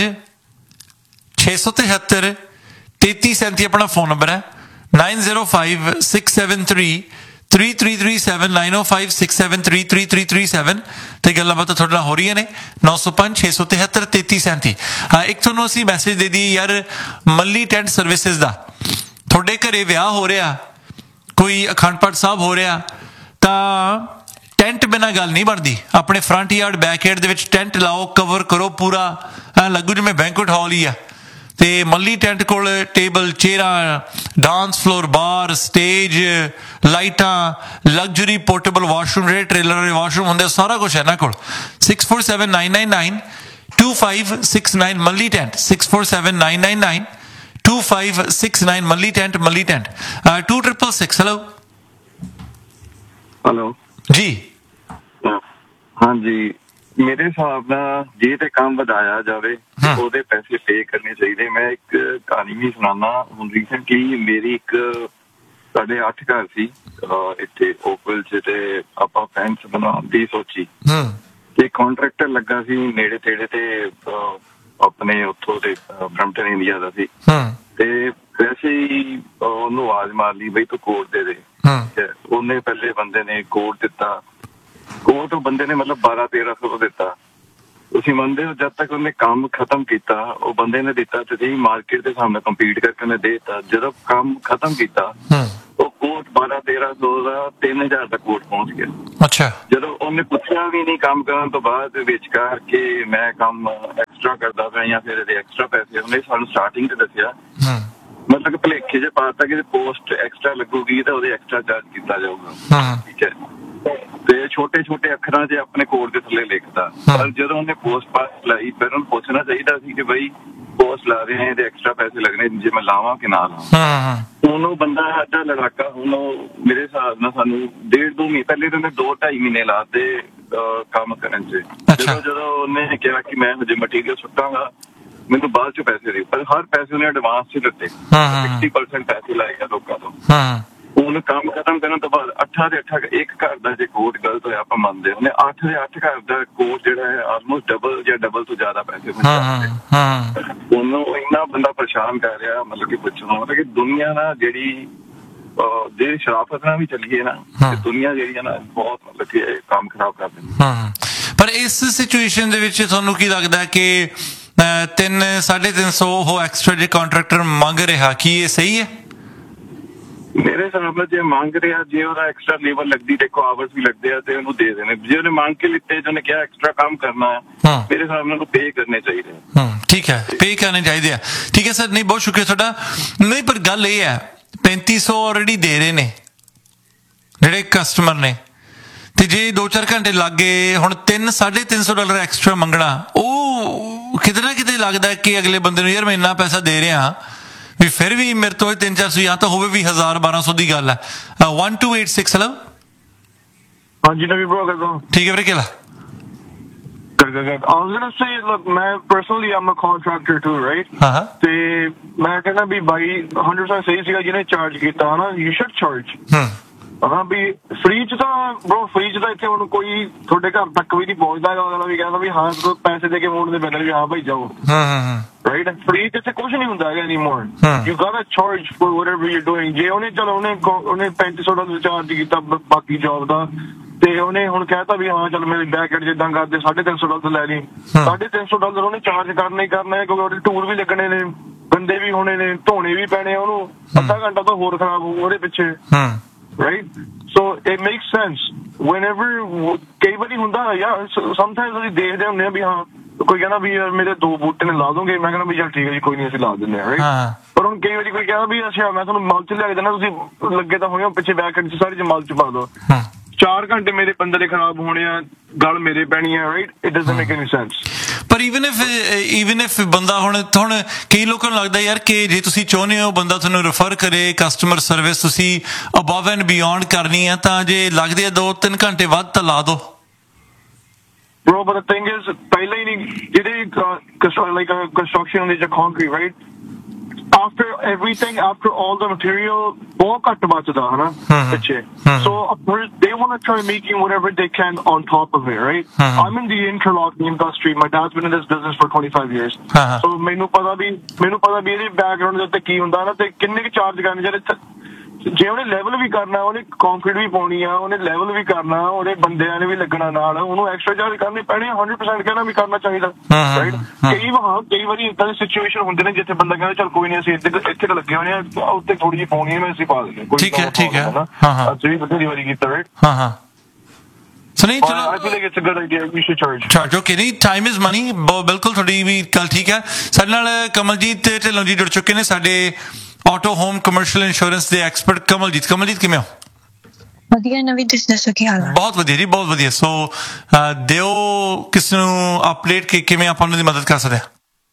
[SPEAKER 1] ਛੇ ਸੌ ਤਿਹੱਤਰ ਤੇਤੀ ਸੈਂਤੀ ਆਪਣਾ ਫੋਨ ਨੰਬਰ ਹੈ। Nine zero five six seven three three three three seven, nine ਓ five six seven three three three three seven. ਤੇ ਗੱਲਾਂ ਬਾਤਾਂ ਤੁਹਾਡੇ ਨਾਲ ਹੋ ਰਹੀਆਂ ਨੇ। ਨੌ ਸੌ ਪੰਜ ਛੇ ਸੌ ਤਿਹੱਤਰ ਤੇਤੀ ਸੈਂਤੀ। ਹਾਂ, ਇੱਕ ਤੁਹਾਨੂੰ ਅਸੀਂ ਮੈਸੇਜ ਦੇ ਦਈਏ ਯਾਰ, ਮੱਲੀ ਟੈਂਟ ਸਰਵਿਸਿਜ਼ ਦਾ। ਤੁਹਾਡੇ ਘਰੇ ਵਿਆਹ ਹੋ ਰਿਹਾ, ਕੋਈ ਅਖੰਡ ਪਾਠ ਸਾਹਿਬ ਹੋ ਰਿਹਾ, ਤਾਂ ਟੈਂਟ ਬਿਨਾਂ ਗੱਲ ਨਹੀਂ ਬਣਦੀ। ਆਪਣੇ ਫਰੰਟ ਯਾਰਡ ਬੈਕ ਯਾਰਡ ਦੇ ਵਿੱਚ ਟੈਂਟ ਲਾਓ, ਕਵਰ ਕਰੋ ਪੂਰਾ, ਐਂ ਲੱਗੂ ਜਿਵੇਂ ਬੈਂਕੁਏਟ ਹਾਲ ਹੀ ਆ। ਤੇ ਮੱਲੀ ਟੈਂਟ ਕੋਲ ਟੇਬਲ, ਚੇਅਰਾਂ, ਡਾਂਸ ਫਲੋਰ, ਬਾਰ, ਸਟੇਜ, ਲਾਈਟਾਂ, ਲਗਜ਼ਰੀ ਪੋਰਟੇਬਲ ਵਾਸ਼ਰੂਮ, ਜਿਹੜੇ ਟ੍ਰੇਲਰ ਵਾਲੇ ਵਾਸ਼ਰੂਮ ਹੁੰਦੇ, ਸਾਰਾ ਕੁਛ ਹੈ ਇਹਨਾਂ ਕੋਲ। Six four seven nine nine nine to five six nine ਮੱਲੀ tent, six four seven nine nine nine to five six nine ਮੱਲੀ ਟੈਂਟ, ਮੱਲੀ tent to triple six. Hello
[SPEAKER 5] hello
[SPEAKER 1] ਜੀ।
[SPEAKER 5] ਹਾਂਜੀ, ਮੇਰੇ ਹਿਸਾਬ ਨਾਲ ਜੇ ਤੇ ਕੰਮ ਵਧਾਇਆ ਜਾਵੇ ਉਹਦੇ ਪੈਸੇ ਪੇ ਕਰਨੇ ਚਾਹੀਦੇ। ਮੈਂ ਇੱਕ ਕਹਾਣੀ ਵੀ ਸੁਣਾਉਣਾ। ਹੁਣ ਰੀਸੈਂਟਲੀ ਮੇਰੀ ਇੱਕ ਸਾਡੇ ਅੱਠ ਘਰ ਸੀ ਇੱਥੇ ਓਕਵਿਲ ਚ, ਤੇ ਆਪਾਂ ਫੈਂਸ ਬਣਾਉਣ ਦੀ ਸੋਚੀ ਤੇ ਕੰਟਰੈਕਟਰ ਲੱਗਾ ਸੀ ਨੇੜੇ ਤੇੜੇ ਤੇ, ਆਪਣੇ ਉੱਥੋਂ ਦੇ ਬਰੈਂਪਟਨ ਇੰਡੀਆ ਦਾ ਸੀ। ਤੇ ਵੈਸੇ ਹੀ ਉਹਨੂੰ ਆਵਾਜ਼ ਮਾਰ ਲਈ ਬਈ ਤੂੰ ਕੋਡ ਦੇ ਦੇ। ਉਹਨੇ ਪਹਿਲੇ ਬੰਦੇ ਨੇ ਕੋਡ ਦਿੱਤਾ, ਕੋਡ ਉਹ ਬੰਦੇ ਨੇ ਮਤਲਬ ਬਾਰਾਂ ਤੇਰਾਂ ਸੌ ਦਿੱਤਾ। ਤੁਸੀਂ ਮੰਨਦੇ ਹੋ, ਜਦ ਤੱਕ ਉਹਨੇ ਕੰਮ ਖਤਮ ਕੀਤਾ, ਉਹ ਬੰਦੇ ਨੇ ਦਿੱਤਾ ਤੇ ਜੀ ਮਾਰਕੀਟ ਦੇ ਸਾਹਮਣੇ ਕੰਪੀਟ ਕਰਕੇ ਉਹਨੇ ਦੇ ਦਿੱਤਾ। ਜਦੋਂ ਕੰਮ ਖਤਮ ਕੀਤਾ, ਉਹ ਕੋਟ ਬਾਰਾਂ ਤੇਰਾਂ ਸੌ ਦਾ ਤਿੰਨ ਹਜ਼ਾਰ ਦਾ ਕੋਟ ਪਹੁੰਚ ਗਿਆ।
[SPEAKER 1] ਅੱਛਾ।
[SPEAKER 5] ਜਦੋਂ ਉਹਨੇ ਪੁੱਛਿਆ ਵੀ ਨਹੀਂ ਕੰਮ ਕਰਨ ਤੋਂ ਬਾਅਦ ਵਿਚਕਾਰ ਕੇ ਮੈਂ ਕੰਮ ਐਕਸਟਰਾ ਕਰਦਾ ਪਿਆ ਜਾਂ ਫਿਰ ਇਹਦੇ ਐਕਸਟਰਾ ਪੈਸੇ, ਉਹਨੇ ਸਾਨੂੰ ਸਟਾਰਟਿੰਗ ਤੇ ਦੱਸਿਆ। ਮਤਲਬ ਭੁਲੇਖੇ ਜੇ ਪਾਤਾ ਕਿ ਪੋਸਟ ਐਕਸਟਰਾ ਲੱਗੂਗੀ ਤਾਂ ਉਹਦੇ ਐਕਸਟਰਾ ਚਾਰਜ ਕੀਤਾ ਜਾਊਗਾ। ਠੀਕ ਹੈ। ਤੇ ਛੋਟੇ ਛੋਟੇ ਅੱਖਰਾਂ 'ਚ ਆਪਣੇ ਕੋਡ ਦੇ ਥੱਲੇ ਲਿਖਦਾ। ਪਰ ਜਦੋਂ ਉਹਨੇ ਪੋਸਟ ਪਾਸ ਲਾਈ, ਫਿਰ ਉਹਨੂੰ ਪੁੱਛਣਾ ਚਾਹੀਦਾ ਸੀ ਕਿ ਬਈ ਪੋਸਟ ਲਾ ਰਹੇ ਨੇ ਤੇ ਐਕਸਟਰਾ ਪੈਸੇ ਲੱਗਣੇ, ਜੇ ਮੈਂ ਲਾਵਾਂ ਕਿ ਨਾ ਲਾਵਾਂ। ਹੁਣ ਉਹ ਬੰਦਾ ਸਾਡਾ ਲੜਾਕਾ, ਹੁਣ ਉਹ ਮੇਰੇ ਹਿਸਾਬ ਨਾਲ ਸਾਨੂੰ ਡੇਢ ਦੋ ਮਹੀਨੇ ਪਹਿਲੇ ਤਾਂ ਉਹਨੇ ਦੋ ਢਾਈ ਮਹੀਨੇ ਲਾਤੇ ਕੰਮ ਕਰਨ 'ਚ। ਜਦੋਂ ਜਦੋਂ ਉਹਨੇ ਕਿਹਾ ਕਿ ਮੈਂ ਹਜੇ ਮਟੀਰੀਅਲ ਸੁੱਟਾਂਗਾ, ਮੈਨੂੰ ਬਾਅਦ 'ਚ ਪੈਸੇ ਦੇ, ਪਰ ਹਰ ਪੈਸੇ ਉਹਨੇ ਐਡਵਾਂਸ 'ਚ ਦਿੱਤੇ। ਸਿਕਸਟੀ ਪਰਸੈਂਟ ਪੈਸੇ ਲਾਏ ਆ ਲੋਕਾਂ ਤੋਂ। ਉਹਨੂੰ ਕੰਮ ਖਤਮ ਕਰਨ ਤੋਂ ਬਾਅਦ ਅੱਠਾਂ ਦੇ ਅੱਠਾਂ ਇੱਕ ਘਰ ਦਾ ਜੇ ਕੋਡ ਗਲਤ ਹੋਇਆ ਆਪਾਂ ਮੰਨਦੇ ਉਹਨੇ ਅੱਠ ਦੇ ਅੱਠ ਘਰ ਦਾ ਕੋਡ ਜਿਹੜਾ ਹੈ ਆਲਮੋਸਟ ਡਬਲ ਜਾਂ ਡਬਲ ਤੋਂ ਜ਼ਿਆਦਾ ਪੈਸੇ ਉਹਨੂੰ ਇੰਨਾ ਬੰਦਾ ਪਰੇਸ਼ਾਨ ਕਰ ਰਿਹਾ ਮਤਲਬ ਕਿ ਪੁੱਛਣਾ ਮਤਲਬ ਕਿ ਦੁਨੀਆ ਨਾਲ ਜਿਹੜੀ ਜੇ ਸ਼ਰਾਫਤ ਨਾਲ ਵੀ ਚੱਲੀਏ ਨਾ ਤੇ ਦੁਨੀਆ ਜਿਹੜੀ ਹੈ ਨਾ ਬਹੁਤ ਮਤਲਬ ਕਿ ਕੰਮ ਖਰਾਬ ਕਰ ਦਿੰਦੀ।
[SPEAKER 1] ਪਰ ਇਸ ਸਿਚੁਏਸ਼ਨ ਦੇ ਵਿੱਚ ਤੁਹਾਨੂੰ ਕੀ ਲੱਗਦਾ ਕਿ ਤਿੰਨ ਸਾਢੇ ਤਿੰਨ ਸੌ ਉਹ ਐਕਸਟਰਾ ਜੇ ਕੰਟਰੈਕਟਰ ਮੰਗ ਰਿਹਾ ਕੀ ਇਹ ਸਹੀ ਹੈ?
[SPEAKER 5] ਮੇਰੇ ਹਿਸਾਬ ਨਾਲ ਜੇ ਮੰਗ ਰਿਹਾ ਜੇ ਉਹਦਾ ਐਕਸਟਰਾ ਲੇਬਰ ਲੱਗਦੀ ਦੇਖੋ ਆਵਰਸ ਵੀ ਲੱਗਦੇ ਆ ਤੇ ਉਹਨੂੰ ਦੇ ਦੇਣੇ ਜੇ ਉਹਨੇ ਮੰਗ ਕੇ ਲਿੱਤੇ ਜਿਹਨੇ ਕਿਹਾ ਐਕਸਟਰਾ ਕੰਮ ਕਰਨਾ ਹੈ ਮੇਰੇ ਹਿਸਾਬ ਨਾਲ ਉਹਨੂੰ ਪੇ ਕਰਨੇ ਚਾਹੀਦੇ।
[SPEAKER 1] ਠੀਕ ਹੈ ਪੇ ਕਰਨੇ ਚਾਹੀਦੇ ਆ। ਠੀਕ ਹੈ ਸਰ ਨਹੀਂ ਬਹੁਤ ਸ਼ੁਕਰੀਆ ਤੁਹਾਡਾ। ਨਹੀਂ ਪਰ ਗੱਲ ਇਹ ਹੈ ਪੈਂਤੀ ਸੌ ਆਲਰੇਡੀ ਦੇ ਰਹੇ ਨੇ ਜਿਹੜੇ ਕਸਟਮਰ ਨੇ ਤੇ ਜੇ ਦੋ ਚਾਰ ਘੰਟੇ ਲੱਗ ਗਏ ਹੁਣ ਤਿੰਨ ਸਾਢੇ ਤਿੰਨ ਸੌ ਡਾਲਰ ਐਕਸਟਰਾ ਮੰਗਣਾ ਉਹ ਕਿਤੇ ਨਾ ਕਿਤੇ ਲੱਗਦਾ ਕਿ ਅਗਲੇ ਬੰਦੇ ਨੂੰ ਯਾਰ ਮੈਂ ਇੰਨਾ ਪੈਸਾ ਦੇ ਰਿਹਾ ਵੀ ਫਿਰ ਵੀ ਮੇਰੇ ਤੋਂ ਤਿੰਨ ਚਾਰ ਸੌ ਜਾਂ ਤਾਂ ਹੋਵੇ ਵੀ ਹਜ਼ਾਰ ਬਾਰਾਂ ਸੌ ਦੀ ਗੱਲ ਹੈ। One two eight six hello
[SPEAKER 6] ਹਾਂਜੀ ਨਵੀਂ ਬ్రో ਕਰਦਾ
[SPEAKER 1] ਠੀਕ ਹੈ ਵੀਰੇ ਕਿਹੜਾ
[SPEAKER 6] I was gonna say, look, man, personally, I'm a contractor too, right?
[SPEAKER 1] Uh-huh.
[SPEAKER 6] ਤੇ ਮੈਂ ਕਹਿੰਦਾ ਵੀ ਬਾਈ one hundred percent ਸਹੀ ਸੀਗਾ ਜਿਹਨੇ ਚਾਰਜ ਕੀਤਾ ਹਨਾ you should charge. ਹਾਂ ਵੀ ਫ੍ਰੀ ਚ ਤਾਂ ਬ్రో ਫ੍ਰੀ ਚ ਤਾਂ ਇੱਥੇ ਹੁਣ ਕੋਈ ਤੁਹਾਡੇ ਘਰ ਤੱਕ ਵੀ ਨਹੀਂ ਪਹੁੰਚਦਾ ਅਗਲਾ ਵੀ ਕਹਿੰਦਾ ਵੀ ਹਾਂ ਪੈਸੇ ਦੇ ਕੇ ਮੋੜ ਦੇ ਬਦਲੇ ਵੀ ਹਾਂ ਭਾਈ ਜਾਓ ਰਾਈਟ ਫ੍ਰੀ ਚ ਇੱਥੇ ਕੁਝ ਨਹੀਂ ਹੁੰਦਾ ਹੈਗਾ ਐਨੀਮੋਰ ਯੂ ਗੋਟਾ charge for whatever you're doing ਜੇ ਉਹਨੇ ਚਲੋ ਉਹਨੇ ਉਹਨੇ ਪੈਂਤੀ ਸੌ ਡਾਲਰ ਚਾਰਜ ਕੀਤਾ ਬਾਕੀ ਜੌਬ ਦਾ ਤੇ ਉਹਨੇ ਹੁਣ ਕਹਿਤਾ ਵੀ ਹਾਂ ਚਲ ਮੇਰੇ ਬੈਕ ਐਂਡ ਜਿੱਦਾਂ ਕਰਦੇ ਸਾਢੇ ਤਿੰਨ ਸੌ ਡਾਲਰ ਲੈ ਲਈ ਸਾਢੇ ਤਿੰਨ ਸੌ ਡਾਲਰ ਉਹਨੇ ਚਾਰਜ ਕਰਨਾ ਹੀ ਕਰਨਾ ਹੈ ਕਿਉਂਕਿ ਉਹਦੇ ਟੂਰ ਵੀ ਲੱਗਣੇ ਨੇ ਬੰਦੇ ਵੀ ਹੋਣੇ ਨੇ ਧੋਣੇ ਵੀ ਪੈਣੇ ਉਹਨੂੰ ਅੱਧਾ ਘੰਟਾ ਤਾਂ ਹੋਰ ਖਰਾਬ ਹੋਊ ਉਹਦੇ ਪਿੱਛੇ right so it makes sense whenever ਕਈ ਵਾਰੀ ਹੁੰਦਾ ਯਾਰ sometimes ਅਸੀਂ ਦੇਖਦੇ ਹੁੰਦੇ ਆ ਵੀ ਹਾਂ ਕੋਈ ਕਹਿੰਦਾ ਵੀ ਯਾਰ ਮੇਰੇ ਦੋ ਬੂਟੇ ਨੇ ਲਾ ਦੋਗੇ ਮੈਂ ਕਹਿੰਦਾ ਵੀ ਚੱਲ ਠੀਕ ਹੈ ਜੀ ਕੋਈ ਨਹੀਂ ਅਸੀਂ ਲਾ ਦਿੰਦੇ ਆ ਰਾਈਟ ਪਰ ਹੁਣ ਕਈ ਵਾਰੀ ਕੋਈ ਕਹਿੰਦਾ ਵੀ ਅੱਛਾ ਮੈਂ ਤੁਹਾਨੂੰ ਮਲਚ ਲਿਆ ਕੇ ਦੇਣਾ ਤੁਸੀਂ ਲੱਗੇ ਤਾਂ ਹੋਏ ਹੋ ਪਿੱਛੇ ਬੈਕ ਐਂਡ ਸਾਰੀ ਚ ਮਲਚ ਪਾ ਦਿਓ ਚਾਰ ਘੰਟੇ ਮੇਰੇ ਬੰਦੇ ਦੇ ਖਰਾਬ ਹੋਣੇ ਆ ਗੱਲ ਮੇਰੇ ਪੈਣੀ ਆ right it doesn't make any sense.
[SPEAKER 1] ਪਰ ਈਵਨ ਇਫ ਈਵਨ ਇਫ ਬੰਦਾ ਹੁਣ ਹੁਣ ਕਈ ਲੋਕਾਂ ਨੂੰ ਲੱਗਦਾ ਯਾਰ ਕਿ ਜੇ ਤੁਸੀਂ ਚਾਹੁੰਦੇ ਹੋ ਬੰਦਾ ਤੁਹਾਨੂੰ ਰੈਫਰ ਕਰੇ ਕਸਟਮਰ ਸਰਵਿਸ ਤੁਸੀਂ ਅਬਵ ਐਂਡ ਬਿਯੋਂਡ ਕਰਨੀ ਆ ਤਾਂ ਜੇ ਲੱਗਦੇ ਆ ਦੋ ਤਿੰਨ ਘੰਟੇ ਵੱਧ ਤਾਂ ਲਾ ਦੋ
[SPEAKER 6] bro but the thing is ਪਹਿਲਾਂ ਹੀ ਨਹੀਂ ਜਿਹੜੇ ਲਾਈਕ ਕੰਸਟਰਕਸ਼ਨ ਹੁੰਦੀ ਜਾਂ concrete right after everything after all the material ਬਹੁਤ ਘੱਟ ਬਚਦਾ ਹਨਾ ਪਿੱਛੇ so they want to try making whatever they can on top of it right I'm in the interlocking industry my dad's been in this business for twenty-five years so ਮੈਨੂੰ ਪਤਾ ਵੀ ਮੈਨੂੰ ਪਤਾ ਵੀ ਇਹਦੇ ਬੈਕਗ੍ਰਾਉਂਡ ਦੇ ਉੱਤੇ ਕੀ ਹੁੰਦਾ ਨਾ ਤੇ ਕਿੰਨੇ ਕੁ ਚਾਰਜ ਕਰਨੇ ਜਿਹੜੇ ਜੇ ਉਹਨੇ ਲੈਵਲ ਵੀ ਕਰਨਾ ਉਹਨੇ ਕੰਕਰੀਟ ਵੀ ਪਾਉਣੀ ਆ ਉਹਨੇ ਲੈਵਲ ਵੀ ਕਰਨਾ ਉਹਦੇ ਬੰਦਿਆਂ ਨੇ ਵੀ ਲੱਗਣਾ ਨਾਲ ਉਹਨੂੰ ਐਕਸਟਰਾ ਚਾਰਜ ਕਰਨੇ ਪੈਣੇ one hundred percent ਕਹਿਣਾ ਵੀ ਕਰਨਾ ਚਾਹੀਦਾ ਰਾਈਟ ਕਈ ਵਾਰ ਕਈ ਵਾਰੀ ਇਦਾਂ ਦੀ ਸਿਚੁਏਸ਼ਨ ਹੁੰਦੇ ਨੇ ਜਿੱਥੇ ਬੰਦਾ ਕਹਿੰਦਾ ਚੱਲ ਕੋਈ ਨਹੀਂ ਅਸੀਂ ਇੱਥੇ ਇੱਥੇ ਤਾਂ ਲੱਗੇ ਹੋਣੇ ਆ ਉੱਤੇ ਥੋੜੀ ਜਿਹੀ ਪਾਉਣੀ ਹੈ ਮੈਂ ਅਸੀਂ ਪਾ ਦਿੰਦੇ ਕੋਈ
[SPEAKER 1] ਠੀਕ ਹੈ ਠੀਕ ਹੈ
[SPEAKER 6] ਅਸੀਂ ਵੀ ਬਥੇਰੀ ਵਾਰੀ ਕੀਤਾ ਰਾਈਟ
[SPEAKER 1] ਹਾਂ ਹਾਂ ਸੋ ਨਹੀਂ ਚਲੋ
[SPEAKER 6] I feel like it's a good idea you should charge
[SPEAKER 1] charge okay ਨਹੀਂ time is money ਬਿਲਕੁਲ ਤੁਹਾਡੀ ਵੀ ਗੱਲ ਠੀਕ ਹੈ। ਸਾਡੇ ਨਾਲ ਕਮਲਜੀਤ ਢਿੱਲੋਂ ਜੀ ਜੁੜ ਚੁੱਕੇ ਨੇ ਸਾਡੇ ਆਟੋ ਹੋਮ ਕਮਰਸ਼ੀਅਲ ਇੰਸ਼ੋਰੈਂਸ ਦੇ ਐਕਸਪਰਟ ਕਮਲਜੀਤ ਕਮਲਜੀਤ ਕਿਵੇਂ ਹੋ?
[SPEAKER 7] ਵਧੀਆ ਨਵੀਂ ਤੁਸੀਂ ਦੱਸੋ ਕੀ ਹਾਲ ਹੈ?
[SPEAKER 1] ਬਹੁਤ ਵਧੀਆ ਜੀ ਬਹੁਤ ਵਧੀਆ। ਸੋ ਦਿਓ ਕਿਸ ਨੂੰ ਅਪਡੇਟ ਕਿ ਕਿਵੇਂ ਆਪਾਂ ਉਹਨਾਂ ਦੀ ਮਦਦ ਕਰ ਸਕਦੇ ਹਾਂ?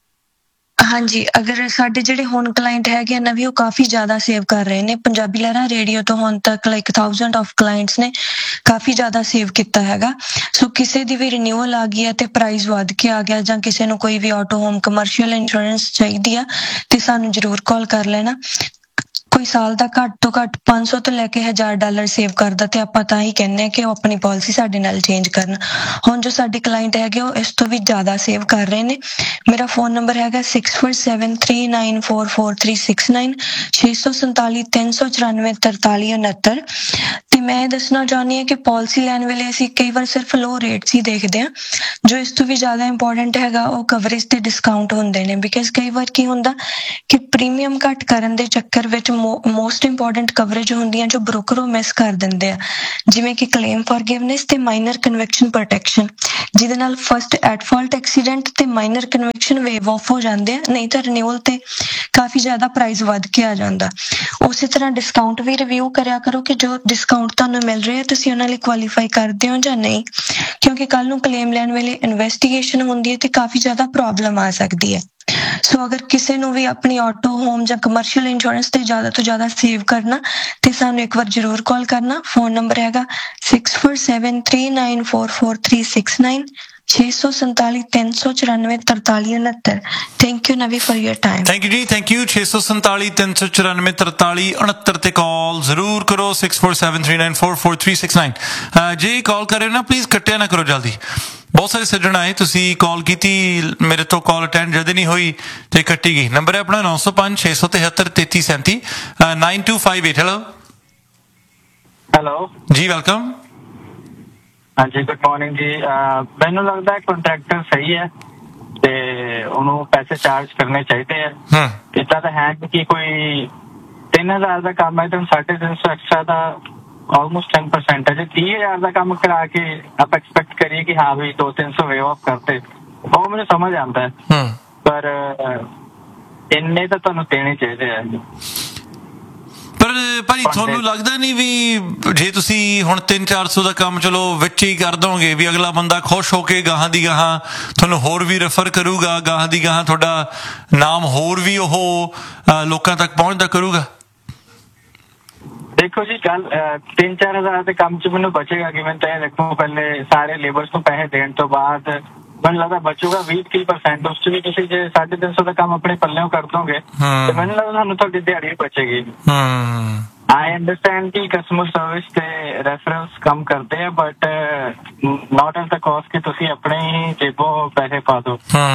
[SPEAKER 7] ਹਾਂਜੀ ਅਗਰ ਸਾਡੇ ਜਿਹੜੇ ਹੁਣ ਕਲਾਇੰਟ ਹੈਗੇ ਨਾ ਵੀ ਉਹ ਕਾਫੀ ਜ਼ਿਆਦਾ ਸੇਵ ਕਰ ਰਹੇ ਨੇ ਪੰਜਾਬੀ ਲਹਿਰਾਂ ਰੇਡੀਓ ਤੋਂ ਹੁਣ ਤੱਕ ਲਾਈਕ ਥਾਊਜ਼ੈਂਡ ਆਫ ਕਲਾਇੰਟਸ ਨੇ ਕਾਫੀ ਜ਼ਿਆਦਾ ਸੇਵ ਕੀਤਾ ਹੈਗਾ। ਸੋ ਕਿਸੇ ਦੀ ਵੀ ਰਿਨਿਊਅਲ ਆ ਗਈ ਹੈ ਤੇ ਪ੍ਰਾਈਸ ਵੱਧ ਕੇ ਆ ਗਿਆ ਜਾਂ ਕਿਸੇ ਨੂੰ ਕੋਈ ਵੀ ਆਟੋ ਹੋਮ ਕਮਰਸ਼ੀਅਲ ਇੰਸ਼ੋਰੈਂਸ ਚਾਹੀਦੀ ਆ ਤੇ ਸਾਨੂੰ ਜ਼ਰੂਰ ਕਾਲ ਕਰ ਲੈਣਾ। ਕੋਈ ਸਾਲ ਦਾ ਘੱਟ ਤੋਂ ਘੱਟ ਪੰਜ ਸੌ ਤੋਂ ਲੈ ਕੇ ਹਜ਼ਾਰ ਡਾਲਰ ਸੇਵ ਕਰਦਾ ਤੇ ਆਪਾਂ ਤਾਂ ਹੀ ਕਹਿੰਦੇ ਆ ਕਿ ਉਹ ਆਪਣੀ ਪਾਲਿਸੀ ਸਾਡੇ ਨਾਲ ਚੇਂਜ ਕਰਨ। ਹੁਣ ਜੋ ਸਾਡੇ ਕਲਾਇੰਟ ਹੈਗੇ ਉਹ ਇਸ ਤੋਂ ਵੀ ਜ਼ਿਆਦਾ ਸੇਵ ਕਰ ਰਹੇ ਨੇ। ਮੇਰਾ ਫੋਨ ਨੰਬਰ ਹੈਗਾ six four seven three nine four four three six nine ਛੇ ਸੌ ਸੰਤਾਲੀ ਤਿੰਨ ਸੌ ਚੁਰਾਨਵੇਂ ਤਰਤਾਲੀ ਉਨੱਤਰ। ਤੇ ਮੈਂ ਇਹ ਦੱਸਣਾ ਚਾਹੁੰਦੀ ਹਾਂ ਕਿ ਪਾਲਿਸੀ ਲੈਣ ਵੇਲੇ ਅਸੀਂ ਕਈ ਵਾਰ ਸਿਰਫ ਲੋ ਰੇਟਸ ਹੀ ਦੇਖਦੇ ਹਾਂ। ਜੋ ਇਸ ਤੋਂ ਵੀ ਜ਼ਿਆਦਾ ਇੰਪੋਰਟੈਂਟ ਹੈਗਾ ਉਹ ਕਵਰੇਜ ਤੇ ਡਿਸਕਾਊਂਟ ਹੁੰਦੇ ਨੇ ਬਿਕਾਜ਼ ਕਈ ਵਾਰ ਕੀ ਹੁੰਦਾ ਕਿ ਪ੍ਰੀਮੀਅਮ ਘੱਟ ਕਰਨ ਦੇ ਚੱਕਰ ਵਿੱਚ ਮੋਸਟ ਇੰਪੋਰਟੈਂਟ ਕਵਰੇਜ ਹੁੰਦੀਆਂ ਜੋ ਬ੍ਰੋਕਰ ਉਹ ਮਿਸ ਕਰ ਦਿੰਦੇ ਆ ਜਿਵੇਂ ਕਿ ਕਲੇਮ ਫॉरगिवनेस ਤੇ ਮਾਈਨਰ ਕਨਵੈਕਸ਼ਨ ਪ੍ਰੋਟੈਕਸ਼ਨ ਜਿਹਦੇ ਨਾਲ ਫਸਟ ਐਟ ਫਾਲਟ ਐਕਸੀਡੈਂਟ ਤੇ ਮਾਈਨਰ ਕਨਵੈਕਸ਼ਨ ਵੇਵ ਆਫ ਹੋ ਜਾਂਦੇ ਆ ਨਹੀਂ ਤਾਂ ਰਿਨਿਊਅਲ ਤੇ ਕਾਫੀ ਜ਼ਿਆਦਾ ਪ੍ਰਾਈਸ ਵੱਧ ਕੇ ਆ ਜਾਂਦਾ। ਉਸੇ ਤਰ੍ਹਾਂ ਡਿਸਕਾਊਂਟ ਵੀ ਰਿਵਿਊ ਕਰਿਆ ਕਰੋ ਕਿ ਜੋ ਡਿਸਕਾਊਂਟ ਤੁਹਾਨੂੰ ਮਿਲ ਰਿਹਾ ਤੁਸੀਂ ਉਹਨਾਂ ਲਈ ਕੁਆਲੀਫਾਈ ਕਰਦੇ ਹੋ ਜਾਂ ਨਹੀਂ ਕਿਉਂਕਿ ਕੱਲ ਨੂੰ ਕਲੇਮ ਲੈਣ ਵੇਲੇ ਇਨਵੈਸਟੀਗੇਸ਼ਨ ਹੁੰਦੀ ਹੈ ਤੇ ਕਾਫੀ ਜ਼ਿਆਦਾ ਪ੍ਰੋਬਲਮ ਆ ਸਕਦੀ ਹੈ। ਸੋ ਅਗਰ ਕਿਸੇ ਨੂੰ ਵੀ ਆਪਣੀ ਆਟੋ ਹੋਮ ਜਾਂ ਕਮਰਸ਼ੀਅਲ ਇੰਸ਼ੋਰੈਂਸ ਤੇ ਜ਼ਿਆਦਾ ਤੋਂ ਜ਼ਿਆਦਾ ਸੇਵ ਕਰਨਾ ਤੇ ਸਾਨੂੰ ਇੱਕ ਵਾਰ ਜ਼ਰੂਰ ਕਾਲ ਕਰਨਾ। ਫੋਨ ਨੰਬਰ ਹੈਗਾ six four seven three nine four four three six nine ਛੇ ਸੌ ਸੰਤਾਲੀ ਤਿੰਨ ਸੌ ਚੁਰਾਨਵੇਂ ਤਰਤਾਲੀ ਉਣਹੱਤਰ। ਥੈਂਕ ਯੂ ਨਵੀ for your time.
[SPEAKER 1] Thank you ਜੀ, ਥੈਂਕ ਯੂ। ਛੇ ਸੌ ਸੰਤਾਲੀ ਤਿੰਨ ਸੌ ਚੁਰਾਨਵੇਂ ਤਰਤਾਲੀ ਉਣਹੱਤਰ ਤੇ ਕਾਲ ਜ਼ਰੂਰ ਕਰੋ। Six four seven three nine four four three six nine. ਜੇ ਕਾਲ ਕਰੇ ਨਾ ਪਲੀਜ਼ ਕੱਟਿਆ ਨਾ ਕਰੋ ਜਲਦੀ। ਬਹੁਤ ਸਾਰੇ ਸੱਜਣ ਆਏ, ਤੁਸੀਂ ਕਾਲ ਕੀਤੀ, ਮੇਰੇ ਤੋਂ ਕਾਲ ਅਟੈਂਡ ਜਦ ਨਹੀਂ ਹੋਈ ਤੇ ਕੱਟੀ ਗਈ। ਨੰਬਰ ਹੈ ਆਪਣਾ ਨੌ ਸੌ ਪੰਜ ਛੇ ਸੌ ਤਿਹੱਤਰ ਤੇਤੀ ਸੈਂਤੀ nine to five eight. Hello
[SPEAKER 8] hello
[SPEAKER 1] ਜੀ, ਵੈਲਕਮ।
[SPEAKER 8] ਹਾਂਜੀ, ਗੁੱਡ ਮਾਰਨਿੰਗ ਜੀ। ਮੈਨੂੰ ਲੱਗਦਾ ਹੈ ਕੰਟਰੈਕਟਰ ਸਹੀ ਹੈ ਤੇ ਉਹਨੂੰ ਪੈਸੇ ਚਾਰਜ ਕਰਨੇ ਚਾਹੀਦੇ ਆ। ਇੱਦਾਂ ਤਾਂ ਹੈ ਕਿ ਕੋਈ ਤਿੰਨ ਹਜ਼ਾਰ ਦਾ ਕੰਮ ਹੈ ਤੇ ਸਾਢੇ ਤਿੰਨ ਸੌ ਐਕਸਟਰਾ ਦਾ ਆਲਮੋਸਟ ਟੈਨ ਪਰਸੈਂਟ ਹੈ। ਜੇ ਤੀਹ ਹਜ਼ਾਰ ਦਾ ਕੰਮ ਕਰਾ ਕੇ ਆਪਾਂ ਐਕਸਪੈਕਟ ਕਰੀਏ ਕਿ ਹਾਂ ਵੀ ਦੋ ਤਿੰਨ ਸੌ ਵੇਵ ਆਫ ਕਰਤੇ, ਉਹ ਮੈਨੂੰ ਸਮਝ ਆਉਂਦਾ ਹੈ, ਪਰ ਇੰਨੇ ਤਾਂ ਤੁਹਾਨੂੰ ਦੇਣੇ ਚਾਹੀਦੇ ਆ।
[SPEAKER 1] ਪਰ ਭਾਜੀ ਤੁਹਾਨੂੰ ਲੱਗਦਾ ਨਹੀਂ ਵੀ ਜੇ ਤੁਸੀਂ ਹੁਣ ਤਿੰਨ ਚਾਰ ਸੌ ਦਾ ਕੰਮ ਚਲੋ ਵਿੱਚ ਹੀ ਕਰ ਦੋਗੇ ਵੀ ਅਗਲਾ ਬੰਦਾ ਖੁਸ਼ ਹੋ ਕੇ ਗਾਹਾਂ ਦੀ ਗਾਹਾਂ ਤੁਹਾਨੂੰ ਹੋਰ ਵੀ ਰੈਫਰ ਕਰੂਗਾ, ਗਾਹਾਂ ਦੀ ਗਾਹਾਂ ਤੁਹਾਡਾ ਨਾਮ ਹੋਰ ਵੀ ਉਹ ਲੋਕਾਂ ਤੱਕ ਪਹੁੰਚਦਾ ਕਰੂਗਾ?
[SPEAKER 8] ਦੇਖੋ ਜੀ, ਕੱਲ ਤਿੰਨ ਚਾਰ ਹਜ਼ਾਰ ਦੇ ਕੰਮ 'ਚ ਮੈਨੂੰ ਬਚੇਗਾ ਕਿਵੇਂ? ਤਾਂ ਦੇਖੋ, ਪਹਿਲੇ ਸਾਰੇ ਲੇਬਰਸ ਨੂੰ ਪੈਸੇ ਦੇਣ ਤੋਂ ਬਾਅਦ ਮੈਨੂੰ ਲੱਗਦਾ ਬਚੂਗਾ ਵੀਹ ਤੀਹ ਪਰਸੈਂਟ। ਉਸ 'ਚ ਵੀ ਤੁਸੀਂ ਜੇ ਸਾਢੇ ਤਿੰਨ ਸੌ ਦਾ ਕੰਮ ਆਪਣੇ ਪੱਲਿਓਂ ਕਰ ਦੋਗੇ ਤੇ ਮੈਨੂੰ ਲੱਗਦਾ ਤੁਹਾਨੂੰ ਤੁਹਾਡੀ ਦਿਹਾੜੀ ਬਚੇਗੀ। ਆਈ ਅੰਡਰਸਟੈਂਡ ਕਿ ਕਸਟਮਰ ਸਰਵਿਸ ਤੇ ਰੈਫਰੈਂਸ ਕੰਮ ਕਰਦੇ ਆ, but not at the caste ਕਿ ਤੁਸੀਂ ਆਪਣੇ ਹੀ ਜੇਬੋਂ ਪੈਸੇ ਪਾ ਦਿਓ।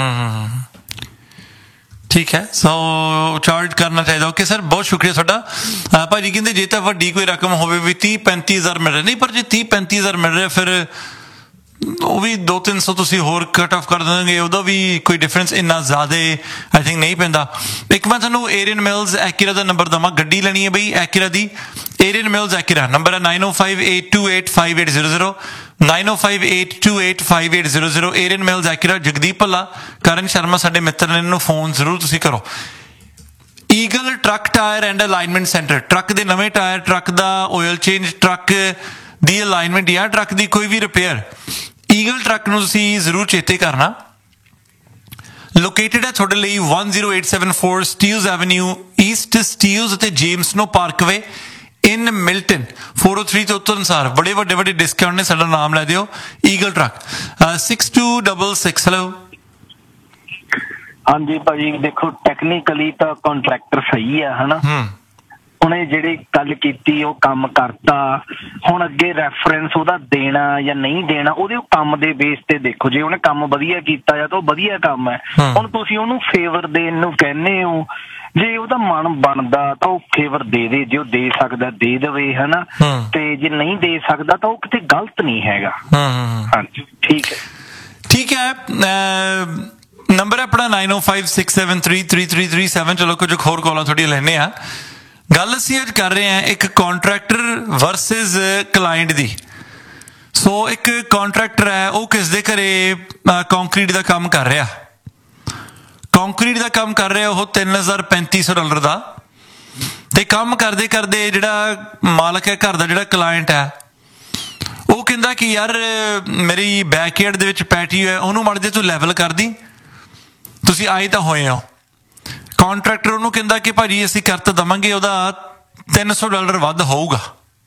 [SPEAKER 1] ਠੀਕ ਹੈ, ਸੋ ਚਾਰਜ ਕਰਨਾ ਚਾਹੀਦਾ। ਓਕੇ ਸਰ, ਬਹੁਤ ਸ਼ੁਕਰੀਆ ਤੁਹਾਡਾ। ਭਾਜੀ ਕਹਿੰਦੇ ਜੇ ਤਾਂ ਵੱਡੀ ਕੋਈ ਰਕਮ ਹੋਵੇ ਵੀ ਤੀਹ ਪੈਂਤੀ ਹਜ਼ਾਰ ਮਿਲ ਰਿਹਾ, ਨਹੀਂ ਪਰ ਜੇ ਤੀਹ ਪੈਂਤੀ ਹਜ਼ਾਰ ਮਿਲ ਰਿਹਾ ਫਿਰ ਉਹ ਵੀ ਦੋ ਤਿੰਨ ਸੌ ਤੁਸੀਂ ਹੋਰ ਕੱਟ ਆਫ ਕਰ ਦੇਣਗੇ, ਉਹਦਾ ਵੀ ਕੋਈ ਡਿਫਰੈਂਸ ਇੰਨਾ ਜ਼ਿਆਦਾ ਆਈ ਥਿੰਕ ਨਹੀਂ ਪੈਂਦਾ। ਇੱਕ ਮੈਂ ਤੁਹਾਨੂੰ ਏਰੀਅਨ ਮਿਲਸ ਐਕੀਰਾ ਦਾ ਨੰਬਰ ਦੇਵਾਂ, ਗੱਡੀ ਲੈਣੀ ਹੈ ਬਈ ਐਕੀਰਾ ਦੀ। ਏਰੀਅਨ ਮਿਲਸ ਐਕੀਰਾ ਨੰਬਰ ਹੈ ਨਾਈਨ ਓ five eight two eight five eight zero zero nine ਓ five eight two eight five eight zero zero. ਏਰੀਅਨ mills ਐਕੀਰਾ। Jagdeep Bhalla, ਕਰਨ ਸ਼ਰਮਾ ਸਾਡੇ ਮਿੱਤਰ ਨੇ, ਇਹਨੂੰ ਫੋਨ ਜ਼ਰੂਰ ਤੁਸੀਂ ਕਰੋ। Eagle truck tyre and alignment centre, truck ਦੇ ਨਵੇਂ ਟਾਇਰ, ਟਰੱਕ ਦਾ ਆਇਲ ਚੇਂਜ, ਟਰੱਕ ਦੀ ਅਲਾਈਨਮੈਂਟ ਜਾਂ ਟਰੱਕ ਦੀ ਕੋਈ ਵੀ ਰਿਪੇਅਰ, ਈਗਲ ਟਰੱਕ ਨੂੰ ਤੁਸੀਂ ਜ਼ਰੂਰ ਚੇਤੇ ਕਰਨਾ। ਲੋਕੇਟਡ ਹੈ ਤੁਹਾਡੇ ਲਈ one zero eight seven four Steeles avenue East, Steeles ਅਤੇ ਜੇਮਸ ਨੋ ਪਾਰਕਵੇ ਇਨ ਮਿਲਟਨ। four oh three ਤੋਂ ਉੱਤਰ ਅਨੁਸਾਰ ਬੜੇ ਵੱਡੇ ਵੱਡੇ ਡਿਸਕਾਊਂਟ ਨੇ, ਸਾਡਾ ਨਾਮ ਲੈ ਦਿਓ eagle truck. Six to double six. Hello
[SPEAKER 9] ਹਾਂਜੀ ਭਾਜੀ, ਦੇਖੋ ਟੈਕਨੀਕਲੀ ਤਾਂ ਕੰਟਰੈਕਟਰ ਸਹੀ ਆ, ਹਨਾ। ਉਹਨੇ ਜਿਹੜੀ ਗੱਲ ਕੀਤੀ ਉਹ ਕੰਮ ਕਰਤਾ, ਹੁਣ ਅੱਗੇ ਰੈਫਰੈਂਸ ਉਹਦਾ ਦੇਣਾ ਜਾਂ ਨਹੀਂ ਦੇਣਾ ਉਹਦੇ ਕੰਮ ਦੇ ਬੇਸ ਤੇ ਦੇਖੋ। ਜੇ ਉਹਨੇ ਕੰਮ ਵਧੀਆ ਕੀਤਾ ਜਾਂ ਤਾਂ ਉਹ ਵਧੀਆ ਕੰਮ ਹੈ। ਹੁਣ ਤੁਸੀਂ ਉਹਨੂੰ ਫੇਵਰ ਦੇਣ ਨੂੰ ਕਹਿੰਦੇ ਹੋ, ਜੇ ਉਹਦਾ ਮਨ ਬਣਦਾ ਤਾਂ ਉਹ ਫੇਵਰ ਦੇ ਦੇ, ਜੇ ਉਹ ਦੇ ਸਕਦਾ ਦੇ ਦੇਵੇ, ਹਨਾ। ਤੇ ਜੇ ਨਹੀਂ ਦੇ ਸਕਦਾ ਤਾਂ ਉਹ ਕਿਤੇ ਗਲਤ ਨਹੀਂ ਹੈਗਾ। ਹਾਂਜੀ, ਠੀਕ ਹੈ
[SPEAKER 1] ਠੀਕ ਹੈ। ਨੰਬਰ ਆਪਣਾ ਨਾਈਨ ਓ five six seven three three three three seven. ਚਲੋ ਕੁਝ ਹੋਰ ਕਾਲਾਂ ਤੁਹਾਡੀਆਂ ਲੈਂਦੇ ਆ। ਗੱਲ ਅਸੀਂ ਅੱਜ ਕਰ ਰਹੇ ਹਾਂ ਇੱਕ ਕੰਟਰੈਕਟਰ ਵਰਸਿਸ ਕਲਾਇੰਟ ਦੀ। ਸੋ ਇੱਕ ਕੰਟਰੈਕਟਰ ਹੈ, ਉਹ ਕਿਸ ਦੇ ਘਰੇ ਕੰਕਰੀਟ ਦਾ ਕੰਮ ਕਰ ਰਿਹਾ, ਕੰਕਰੀਟ ਦਾ ਕੰਮ ਕਰ ਰਿਹਾ ਉਹ ਤਿੰਨ ਹਜ਼ਾਰ ਪੈਂਤੀ ਸੌ ਡਾਲਰ ਦਾ। ਤੇ ਕੰਮ ਕਰਦੇ ਕਰਦੇ ਜਿਹੜਾ ਮਾਲਕ ਹੈ ਘਰ ਦਾ, ਜਿਹੜਾ ਕਲਾਇੰਟ ਹੈ, ਉਹ ਕਹਿੰਦਾ ਕਿ ਯਾਰ ਮੇਰੀ ਬੈਕਯਾਰਡ ਦੇ ਵਿੱਚ ਪੈਟੀ ਹੈ, ਉਹਨੂੰ ਮਾੜਾ ਜਿਹਾ ਤੂੰ ਲੈਵਲ ਕਰਦੀ, ਤੁਸੀਂ ਆਏ ਤਾਂ ਹੋਏ ਹੋ। ਕੰਟਰੈਕਟਰ ਉਹਨੂੰ ਕਹਿੰਦਾ ਕਿ ਭਾਜੀ ਅਸੀਂ ਕਰ ਤਾਂ ਦੇਵਾਂਗੇ, ਉਹਦਾ ਤਿੰਨ ਸੌ ਡਾਲਰ ਵੱਧ ਹੋਊਗਾ।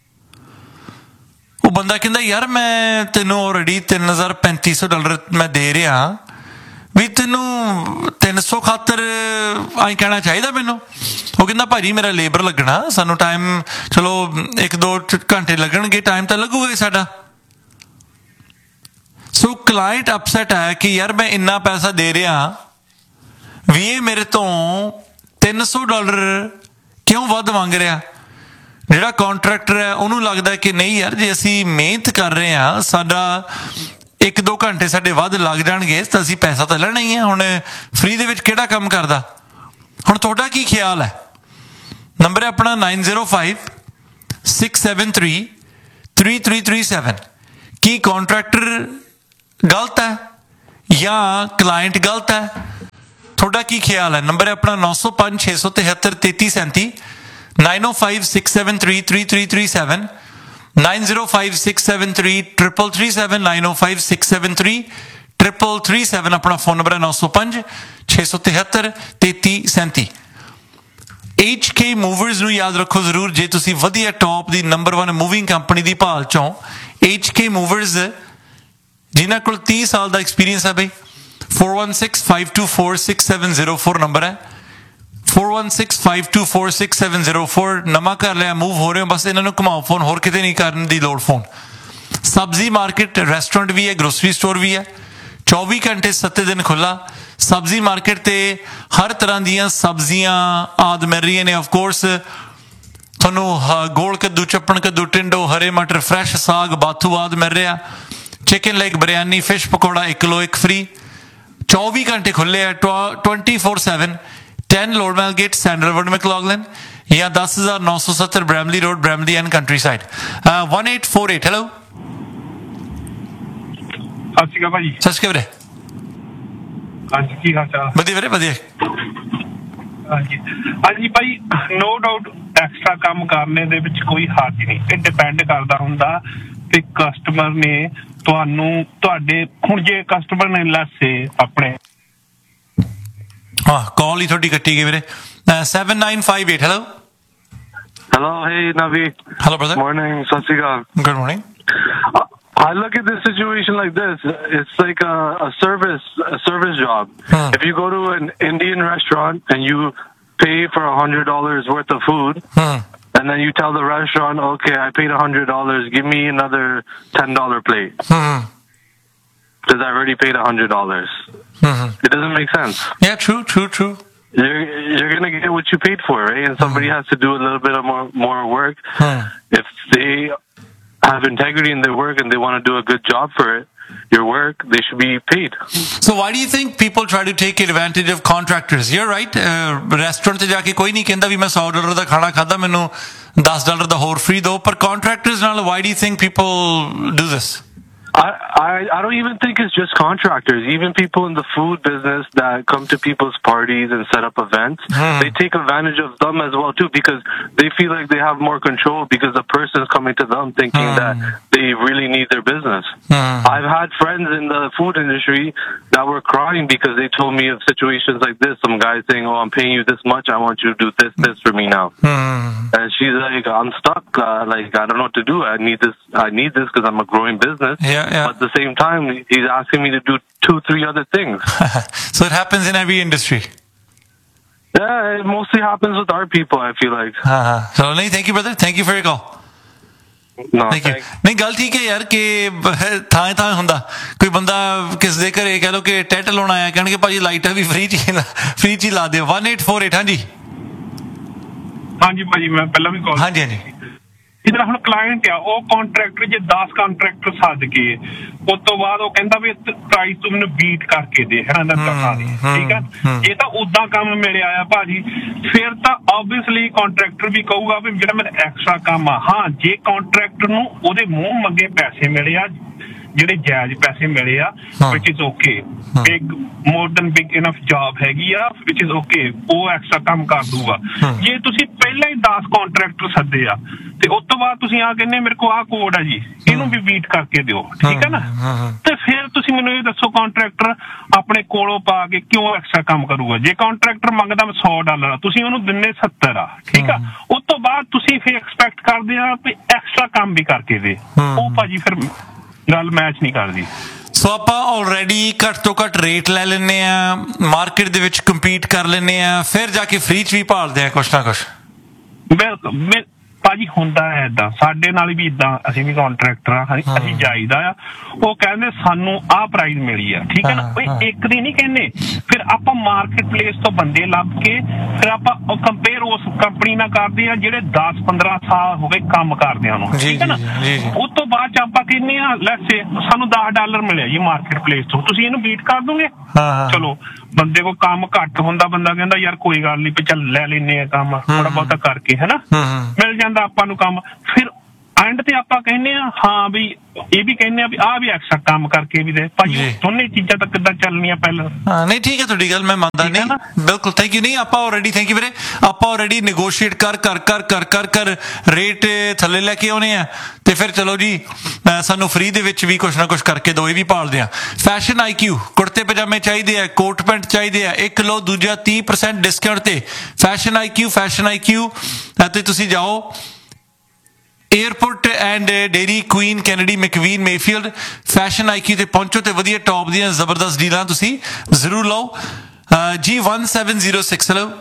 [SPEAKER 1] ਉਹ ਬੰਦਾ ਕਹਿੰਦਾ ਯਾਰ ਮੈਂ ਤੈਨੂੰ ਆਲਰੇਡੀ ਤਿੰਨ ਹਜ਼ਾਰ ਪੈਂਤੀ ਸੌ ਡਾਲਰ ਮੈਂ ਦੇ ਰਿਹਾ, ਵੀ ਤੈਨੂੰ ਤਿੰਨ ਸੌ ਖਾਤਰ ਆਈ ਕਹਿਣਾ ਚਾਹੀਦਾ ਮੈਨੂੰ? ਉਹ ਕਹਿੰਦਾ ਭਾਜੀ ਮੇਰਾ ਲੇਬਰ ਲੱਗਣਾ, ਸਾਨੂੰ ਟਾਈਮ ਚਲੋ ਇੱਕ ਦੋ ਘੰਟੇ ਲੱਗਣਗੇ, ਟਾਈਮ ਤਾਂ ਲੱਗੂਗਾ ਸਾਡਾ। ਸੋ ਕਲਾਇੰਟ ਅਪਸੈਟ ਹੈ ਕਿ ਯਾਰ ਮੈਂ ਇੰਨਾ ਪੈਸਾ ਦੇ ਰਿਹਾ ਵੀ ਇਹ ਮੇਰੇ ਤੋਂ ਤਿੰਨ ਸੌ ਡਾਲਰ ਕਿਉਂ ਵੱਧ ਮੰਗ ਰਿਹਾ। ਜਿਹੜਾ ਕੰਟਰੈਕਟਰ ਹੈ ਉਹਨੂੰ ਲੱਗਦਾ ਕਿ ਨਹੀਂ ਯਾਰ, ਜੇ ਅਸੀਂ ਮਿਹਨਤ ਕਰ ਰਹੇ ਹਾਂ, ਸਾਡਾ ਇੱਕ ਦੋ ਘੰਟੇ ਸਾਡੇ ਵੱਧ ਲੱਗ ਜਾਣਗੇ ਤਾਂ ਅਸੀਂ ਪੈਸਾ ਤਾਂ ਲੈਣਾ ਹੀ ਹੈ। ਹੁਣ ਫ੍ਰੀ ਦੇ ਵਿੱਚ ਕਿਹੜਾ ਕੰਮ ਕਰਦਾ। ਹੁਣ ਤੁਹਾਡਾ ਕੀ ਖਿਆਲ ਹੈ? ਨੰਬਰ ਹੈ ਆਪਣਾ nine zero five six seven three three three three seven. ਕੀ ਕੰਟਰੈਕਟਰ ਗਲਤ ਹੈ ਜਾਂ ਕਲਾਇੰਟ ਗਲਤ ਹੈ? ਤੁਹਾਡਾ ਕੀ ਖਿਆਲ ਹੈ? ਨੰਬਰ ਹੈ ਆਪਣਾ ਨੌ ਸੌ ਪੰਜ ਛੇ ਸੌ ਤਿਹੱਤਰ ਤੇਤੀ ਸੈਂਤੀ ਨਾਈਨ ਓ five six seven three three three three seven nine zero five six seven three triple three seven nine ਓ five six seven three triple three seven अपना फोन नंबर है, नौ सौ पंज छे सौ तिहत्तर तेती सैंती। एच के मूवर्स ਨੂੰ याद रखो जरूर, जे तुसी वधिया top the number one moving company दी भाल चो एच के मूवर्स जिन्हां कोल तीस साल दा एक्सपीरियंस है बई, four one six five to four six seven zero four number है, four one six five to four six seven zero four. नवा कर लिया, मूव हो रहे हो, बस इन्होंने घुमाओ फोन, होर किते नहीं करने दी लोड़ फोन। सब्जी मार्केट रेस्टोरेंट भी है, ग्रोसरी स्टोर भी है, चौबी घंटे सत्ते दिन खुला। सब्जी मार्केट ते हर तरह दियां सब्जियां आदि मिल रही ने। ऑफकोर्स थोनू गोल कद्दू, चप्पन कद्दू, टिंडो, हरे मटर, फ्रैश साग, बाथू आदि मिल रहा। Chicken leg biryani, fish pakora एक किलो एक फ्री। चौबी घंटे खुले है, twenty four seven. Ten लोडमैल gate, sandalwood, मैकलॉगलन, या दस हजार नौ सौ सत्तर Bramalea road, Bramalea and country side. One eight four eight. Hello,
[SPEAKER 10] ਸਤਿ ਸ਼੍ਰੀ ਅਕਾਲ ਭਾਜੀ।
[SPEAKER 1] ਸਤਿ ਸ਼੍ਰੀ ਅਕਾਲ ਵੀਰੇ।
[SPEAKER 10] ਹਾਂਜੀ, ਕੀ ਹਾਲ ਚਾਲ?
[SPEAKER 1] ਵਧੀਆ ਵੀਰੇ, ਵਧੀਆ।
[SPEAKER 10] ਹਾਂਜੀ ਹਾਂਜੀ ਭਾਈ, ਨੋ ਡਾਊਟ ਐਕਸਟਰਾ ਕੰਮ ਕਰਨੇ ਦੇ ਵਿੱਚ ਕੋਈ ਹਰਜ ਨਹੀਂ। ਇਹ ਡਿਪੈਂਡ ਕਰਦਾ ਹੁੰਦਾ ਕਿ ਕਸਟਮਰ ਨੇ ਤੁਹਾਨੂੰ, ਤੁਹਾਡੇ ਹੁਣ ਜੇ ਕਸਟਮਰ ਨੇ ਲੈਸੇ ਆਪਣੇ
[SPEAKER 1] ਹਾਂ ਕਾਲ ਹੀ ਤੁਹਾਡੀ ਕੱਟੀ ਗਈ ਵੀਰੇ। Seven nine five eight. Hello
[SPEAKER 6] Hello, hey Navi.
[SPEAKER 1] Hello brother.
[SPEAKER 6] Morning, Sat Sri Akal.
[SPEAKER 1] Good morning.
[SPEAKER 6] I look at this situation like this. It's like a, a service, a service job.
[SPEAKER 1] Huh.
[SPEAKER 6] If you go to an Indian restaurant and you pay for a hundred dollars worth of food,
[SPEAKER 1] huh.
[SPEAKER 6] and then you tell the restaurant, "Okay, I paid a hundred dollars. Give me another ten dollar plate."
[SPEAKER 1] Huh.
[SPEAKER 6] Because I already paid a hundred dollars.
[SPEAKER 1] Huh.
[SPEAKER 6] It doesn't make sense.
[SPEAKER 1] Yeah, true, true, true.
[SPEAKER 6] You're you're gonna get what you paid for, right? And somebody has to do a little bit of more more work.
[SPEAKER 1] Huh.
[SPEAKER 6] If they have integrity in their work and they want to do a good job for it, your work, they should be paid.
[SPEAKER 1] So why do you think people try to take advantage of contractors? You're right. Restaurant ਤੇ ਜਾ ਕੇ ਕੋਈ ਨਹੀਂ ਕਹਿੰਦਾ ਵੀ ਮੈਂ ਸੌ dollar ਦਾ ਖਾਣਾ ਖਾਦਾ, ਮੈਨੂੰ ਦਸ ਡਾਲਰ ਦਾ ਹੋਰ ਫ੍ਰੀ ਦਿਓ। ਪਰ contractors ਨਾਲ why do you think people do this?
[SPEAKER 6] I, I I don't even think it's just contractors. Even people in the food business that come to people's parties and set up events,
[SPEAKER 1] hmm.
[SPEAKER 6] they take advantage of them as well too, because they feel like they have more control because the person's coming to them thinking hmm. that they really need their business.
[SPEAKER 1] Hmm.
[SPEAKER 6] I've had friends in the food industry that were crying because they told me of situations like this. Some guy saying, "Oh, I'm paying you this much. I want you to do this this for me now."
[SPEAKER 1] Hmm.
[SPEAKER 6] And she's like, "I'm stuck. Uh, like I don't know what to do. I need this. I need this because I'm a growing business."
[SPEAKER 1] Yeah. Yeah.
[SPEAKER 6] But at the same time, he's asking me to do two, three other things.
[SPEAKER 1] So it happens in every industry.
[SPEAKER 6] Yeah, it mostly happens with our people, I feel like.
[SPEAKER 1] Uh-huh. So, no, thank you, brother. Thank you for your call.
[SPEAKER 6] No,
[SPEAKER 1] Thank you. ਨਹੀਂ ਗੱਲ ਠੀਕ ਹੈ ਯਾਰ ਕਿ ਥਾਂ ਥਾਂ ਹੁੰਦਾ। ਕੋਈ ਬੰਦਾ ਕਿਸ ਦੇ ਘਰੇ ਕਹਿ ਲਓ ਕਿ ਟੈਟ ਲਾਉਣ ਆਇਆ, ਕਹਿਣਗੇ ਭਾਜੀ ਲਾਈਟਾਂ ਵੀ ਫ੍ਰੀ ਚ ਫ੍ਰੀ ਚ ਹੀ ਲਾ ਦਿਓ। One eight four eight. ਹਾਂਜੀ
[SPEAKER 10] ਹਾਂਜੀ ਭਾਜੀ, ਮੈਂ ਪਹਿਲਾਂ ਵੀ ਕਾਲ।
[SPEAKER 1] ਹਾਂਜੀ ਹਾਂਜੀ।
[SPEAKER 10] ਜਿਹੜਾ ਹੁਣ ਕਲਾਇੰਟ ਆ, ਉਹ ਕੰਟਰੈਕਟਰ ਜੇ ਦਸ ਕੰਟਰੈਕਟਰ ਸੱਦ ਕੇ ਉਸ ਤੋਂ ਬਾਅਦ ਉਹ ਕਹਿੰਦਾ ਵੀ ਪ੍ਰਾਈਸ ਤੂੰ ਮੈਨੂੰ ਬੀਟ ਕਰਕੇ ਦੇ, ਹੈ ਨਾ, ਠੀਕ ਆ। ਜੇ ਤਾਂ ਉਦਾਂ ਕੰਮ ਮਿਲਿਆ ਆ ਭਾਜੀ, ਫਿਰ ਤਾਂ ਓਬਵੀਅਸਲੀ ਕੰਟਰੈਕਟਰ ਵੀ ਕਹੂਗਾ ਵੀ ਜਿਹੜਾ ਮੇਰਾ ਐਕਸਟਰਾ ਕੰਮ ਆ। ਹਾਂ, ਜੇ ਕੰਟਰੈਕਟਰ ਨੂੰ ਉਹਦੇ ਮੂੰਹ ਮੰਗੇ ਪੈਸੇ ਮਿਲੇ ਆ, ਜਿਹੜੇ ਜਾਇਜ਼ ਪੈਸੇ ਮਿਲੇ ਆ, ਵਿਚ is okay. Big more than big enough job ਹੈਗੀ ਆ, ਵਿਚ ਇਜ਼ ਓਕੇ, ਉਹ ਐਕਸਟਰਾ ਕੰਮ ਕਰ ਦੂਗਾ। ਜੇ ਤੁਸੀਂ ਪਹਿਲਾਂ ਹੀ ਦਸ ਕੰਟਰੈਕਟਰ ਸੱਦੇ ਆ ਤੇ ਉਸ ਤੋਂ ਬਾਅਦ ਤੁਸੀਂ ਆ ਕਹਿੰਦੇ ਮੇਰੇ ਕੋਲ ਆਹ ਕੋਡ ਆ ਜੀ, ਇਹਨੂੰ ਵੀ ਬੀਟ ਕਰਕੇ ਦਿਓ, ਠੀਕ ਹੈ ਨਾ, ਤੇ ਫਿਰ ਤੁਸੀਂ ਮੈਨੂੰ ਇਹ ਦੱਸੋ ਕੰਟਰੈਕਟਰ ਆਪਣੇ ਕੋਲੋਂ ਪਾ ਕੇ ਕਿਉਂ ਐਕਸਟਰਾ ਕੰਮ ਕਰੂਗਾ? ਜੇ ਕੰਟਰੈਕਟਰ ਮੰਗਦਾ ਸੌ ਡਾਲਰ, ਤੁਸੀਂ ਉਹਨੂੰ ਦਿੰਨੇ ਸੱਤਰ ਆ, ਠੀਕ ਆ। ਉਸ ਤੋਂ ਬਾਅਦ ਤੁਸੀਂ ਫਿਰ ਐਕਸਪੈਕਟ ਕਰਦੇ ਆ ਵੀ ਐਕਸਟਰਾ ਕੰਮ ਵੀ ਕਰਕੇ ਦੇ, ਉਹ ਭਾਜੀ ਫਿਰ ਗੱਲ ਮੈਚ ਨਹੀਂ ਕਰਦੀ।
[SPEAKER 1] ਸੋ ਆਪਾਂ ਆਲਰੇਡੀ ਘੱਟ ਤੋਂ ਘੱਟ ਰੇਟ ਲੈ ਲੈਂਦੇ ਆ, ਮਾਰਕੀਟ ਦੇ ਵਿੱਚ ਕੰਪੀਟ ਕਰ ਲੈਂਦੇ ਆ, ਫਿਰ ਜਾ ਕੇ ਫ੍ਰੀ ਚ ਵੀ ਭਾਲਦੇ ਆ ਕੁਛ ਨਾ ਕੁਛ।
[SPEAKER 10] ਬਿਲਕੁਲ ਭਾਜੀ, ਹੁੰਦਾ ਹੈ ਏਦਾਂ, ਸਾਡੇ ਨਾਲ ਵੀ ਏਦਾਂ। ਅਸੀਂ ਵੀ ਕੰਟਰੈਕਟਰ ਆ, ਅਸੀਂ ਜਾਈਦਾ ਆ, ਉਹ ਕਹਿੰਦੇ ਸਾਨੂੰ ਆਹ ਪ੍ਰਾਈਸ ਮਿਲੀ ਆ, ਠੀਕ ਹੈ ਨਾ। ਕੋਈ ਇੱਕ ਦੀ ਨਹੀਂ ਕਹਿੰਦੇ, ਫਿਰ ਆਪਾਂ ਮਾਰਕੀਟ ਪਲੇਸ ਤੋਂ ਬੰਦੇ ਲੱਭ ਕੇ ਫਿਰ ਆਪਾਂ ਕੰਪੇਅਰ ਉਸ ਕੰਪਨੀ ਨਾਲ ਕਰਦੇ ਆ ਜਿਹੜੇ ਦਸ ਪੰਦਰਾਂ ਸਾਲ ਹੋ ਗਏ ਕੰਮ ਕਰਦਿਆਂ ਨੂੰ, ਠੀਕ ਹੈ ਨਾ। ਉਸ ਤੋਂ ਬਾਅਦ ਚ ਆਪਾਂ ਕਹਿੰਦੇ ਆ ਲੈਸੇ ਸਾਨੂੰ ਦਸ ਡਾਲਰ ਮਿਲਿਆ ਜੀ ਮਾਰਕੀਟ ਪਲੇਸ ਤੋਂ, ਤੁਸੀਂ ਇਹਨੂੰ ਬੀਟ ਕਰ ਦੋਗੇ? ਚਲੋ, ਬੰਦੇ ਕੋਲ ਕੰਮ ਘੱਟ ਹੁੰਦਾ, ਬੰਦਾ ਕਹਿੰਦਾ ਯਾਰ ਕੋਈ ਗੱਲ ਨੀ, ਚੱਲ ਲੈ ਲੈਨੇ ਆ ਕੰਮ ਥੋੜਾ ਬਹੁਤਾ ਕਰਕੇ, ਹੈ ਨਾ, ਮਿਲ ਜਾਂਦਾ ਆਪਾਂ ਨੂੰ ਕੰਮ। ਫਿਰ ਐਂਡ ਤੇ ਆਪਾਂ ਕਹਿੰਦੇ ਆ ਹਾਂ ਵੀ ਇਹ ਵੀ ਕਹਿੰਦੇ ਆ ਵੀ ਆਹ ਵੀ ਐਕਸਟਰਾ ਕੰਮ ਕਰਕੇ ਵੀ ਦੇ ਭਾਜੀ ਦੋਨੇ ਚੀਜ਼ਾਂ ਤਾਂ ਕਿੱਦਾਂ ਚੱਲਣੀਆਂ ਪਹਿਲਾਂ।
[SPEAKER 1] ਹਾਂ ਨਹੀਂ ਠੀਕ ਹੈ ਤੁਹਾਡੀ ਗੱਲ, ਮੈਂ ਮੰਨਦਾ ਨਹੀਂ, ਬਿਲਕੁਲ ਥੈਂਕ ਯੂ। ਨਹੀਂ ਆਪਾਂ ਆਲਰੇਡੀ ਥੈਂਕ ਯੂ ਵੀਰੇ, ਆਪਾਂ ਆਲਰੇਡੀ ਨੈਗੋਸ਼ੀਏਟ ਕਰ ਕਰ ਕਰ ਕਰ ਕਰ ਕਰ ਰੇਟ ਥੱਲੇ ਲੈ ਕੇ ਆਉਣੇ ਆ ਤੇ ਫਿਰ ਚਲੋ ਜੀ ਸਾਨੂੰ ਫ੍ਰੀ ਦੇ ਵਿੱਚ ਵੀ ਕੁਛ ਨਾ ਕੁਛ ਕਰਕੇ ਦੋ, ਇਹ ਵੀ ਭਾਲਦੇ ਆ। ਫੈਸ਼ਨ ਆਈ ਕਿਊ ਕੁੜਤੇ ਪਜਾਮੇ ਚਾਹੀਦੇ ਆ, ਕੋਟ ਪੈਂਟ ਚਾਹੀਦੇ ਆ, ਇੱਕ ਲਓ ਦੂਜਾ ਤੀਹ ਪਰਸੈਂਟ ਡਿਸਕਾਊਂਟ ਤੇ। ਫੈਸ਼ਨ ਆਈ ਕਿਊ ਫੈਸ਼ਨ ਆਈ ਕਿਊ ਅਤੇ ਤੁਸੀਂ ਜਾਓ airport and dairy Queen Kennedy ਮੈਕਵੀਨ Mayfield fashion ਆਈ ਕਿਊ ਤੇ ਪਹੁੰਚੋ ਤੇ ਵਧੀਆ ਟੌਪ ਦੀਆਂ ਜ਼ਬਰਦਸਤ ਡੀਲਾਂ ਤੁਸੀਂ ਜ਼ਰੂਰ ਲਓ। ਜੀ one seven zero six hello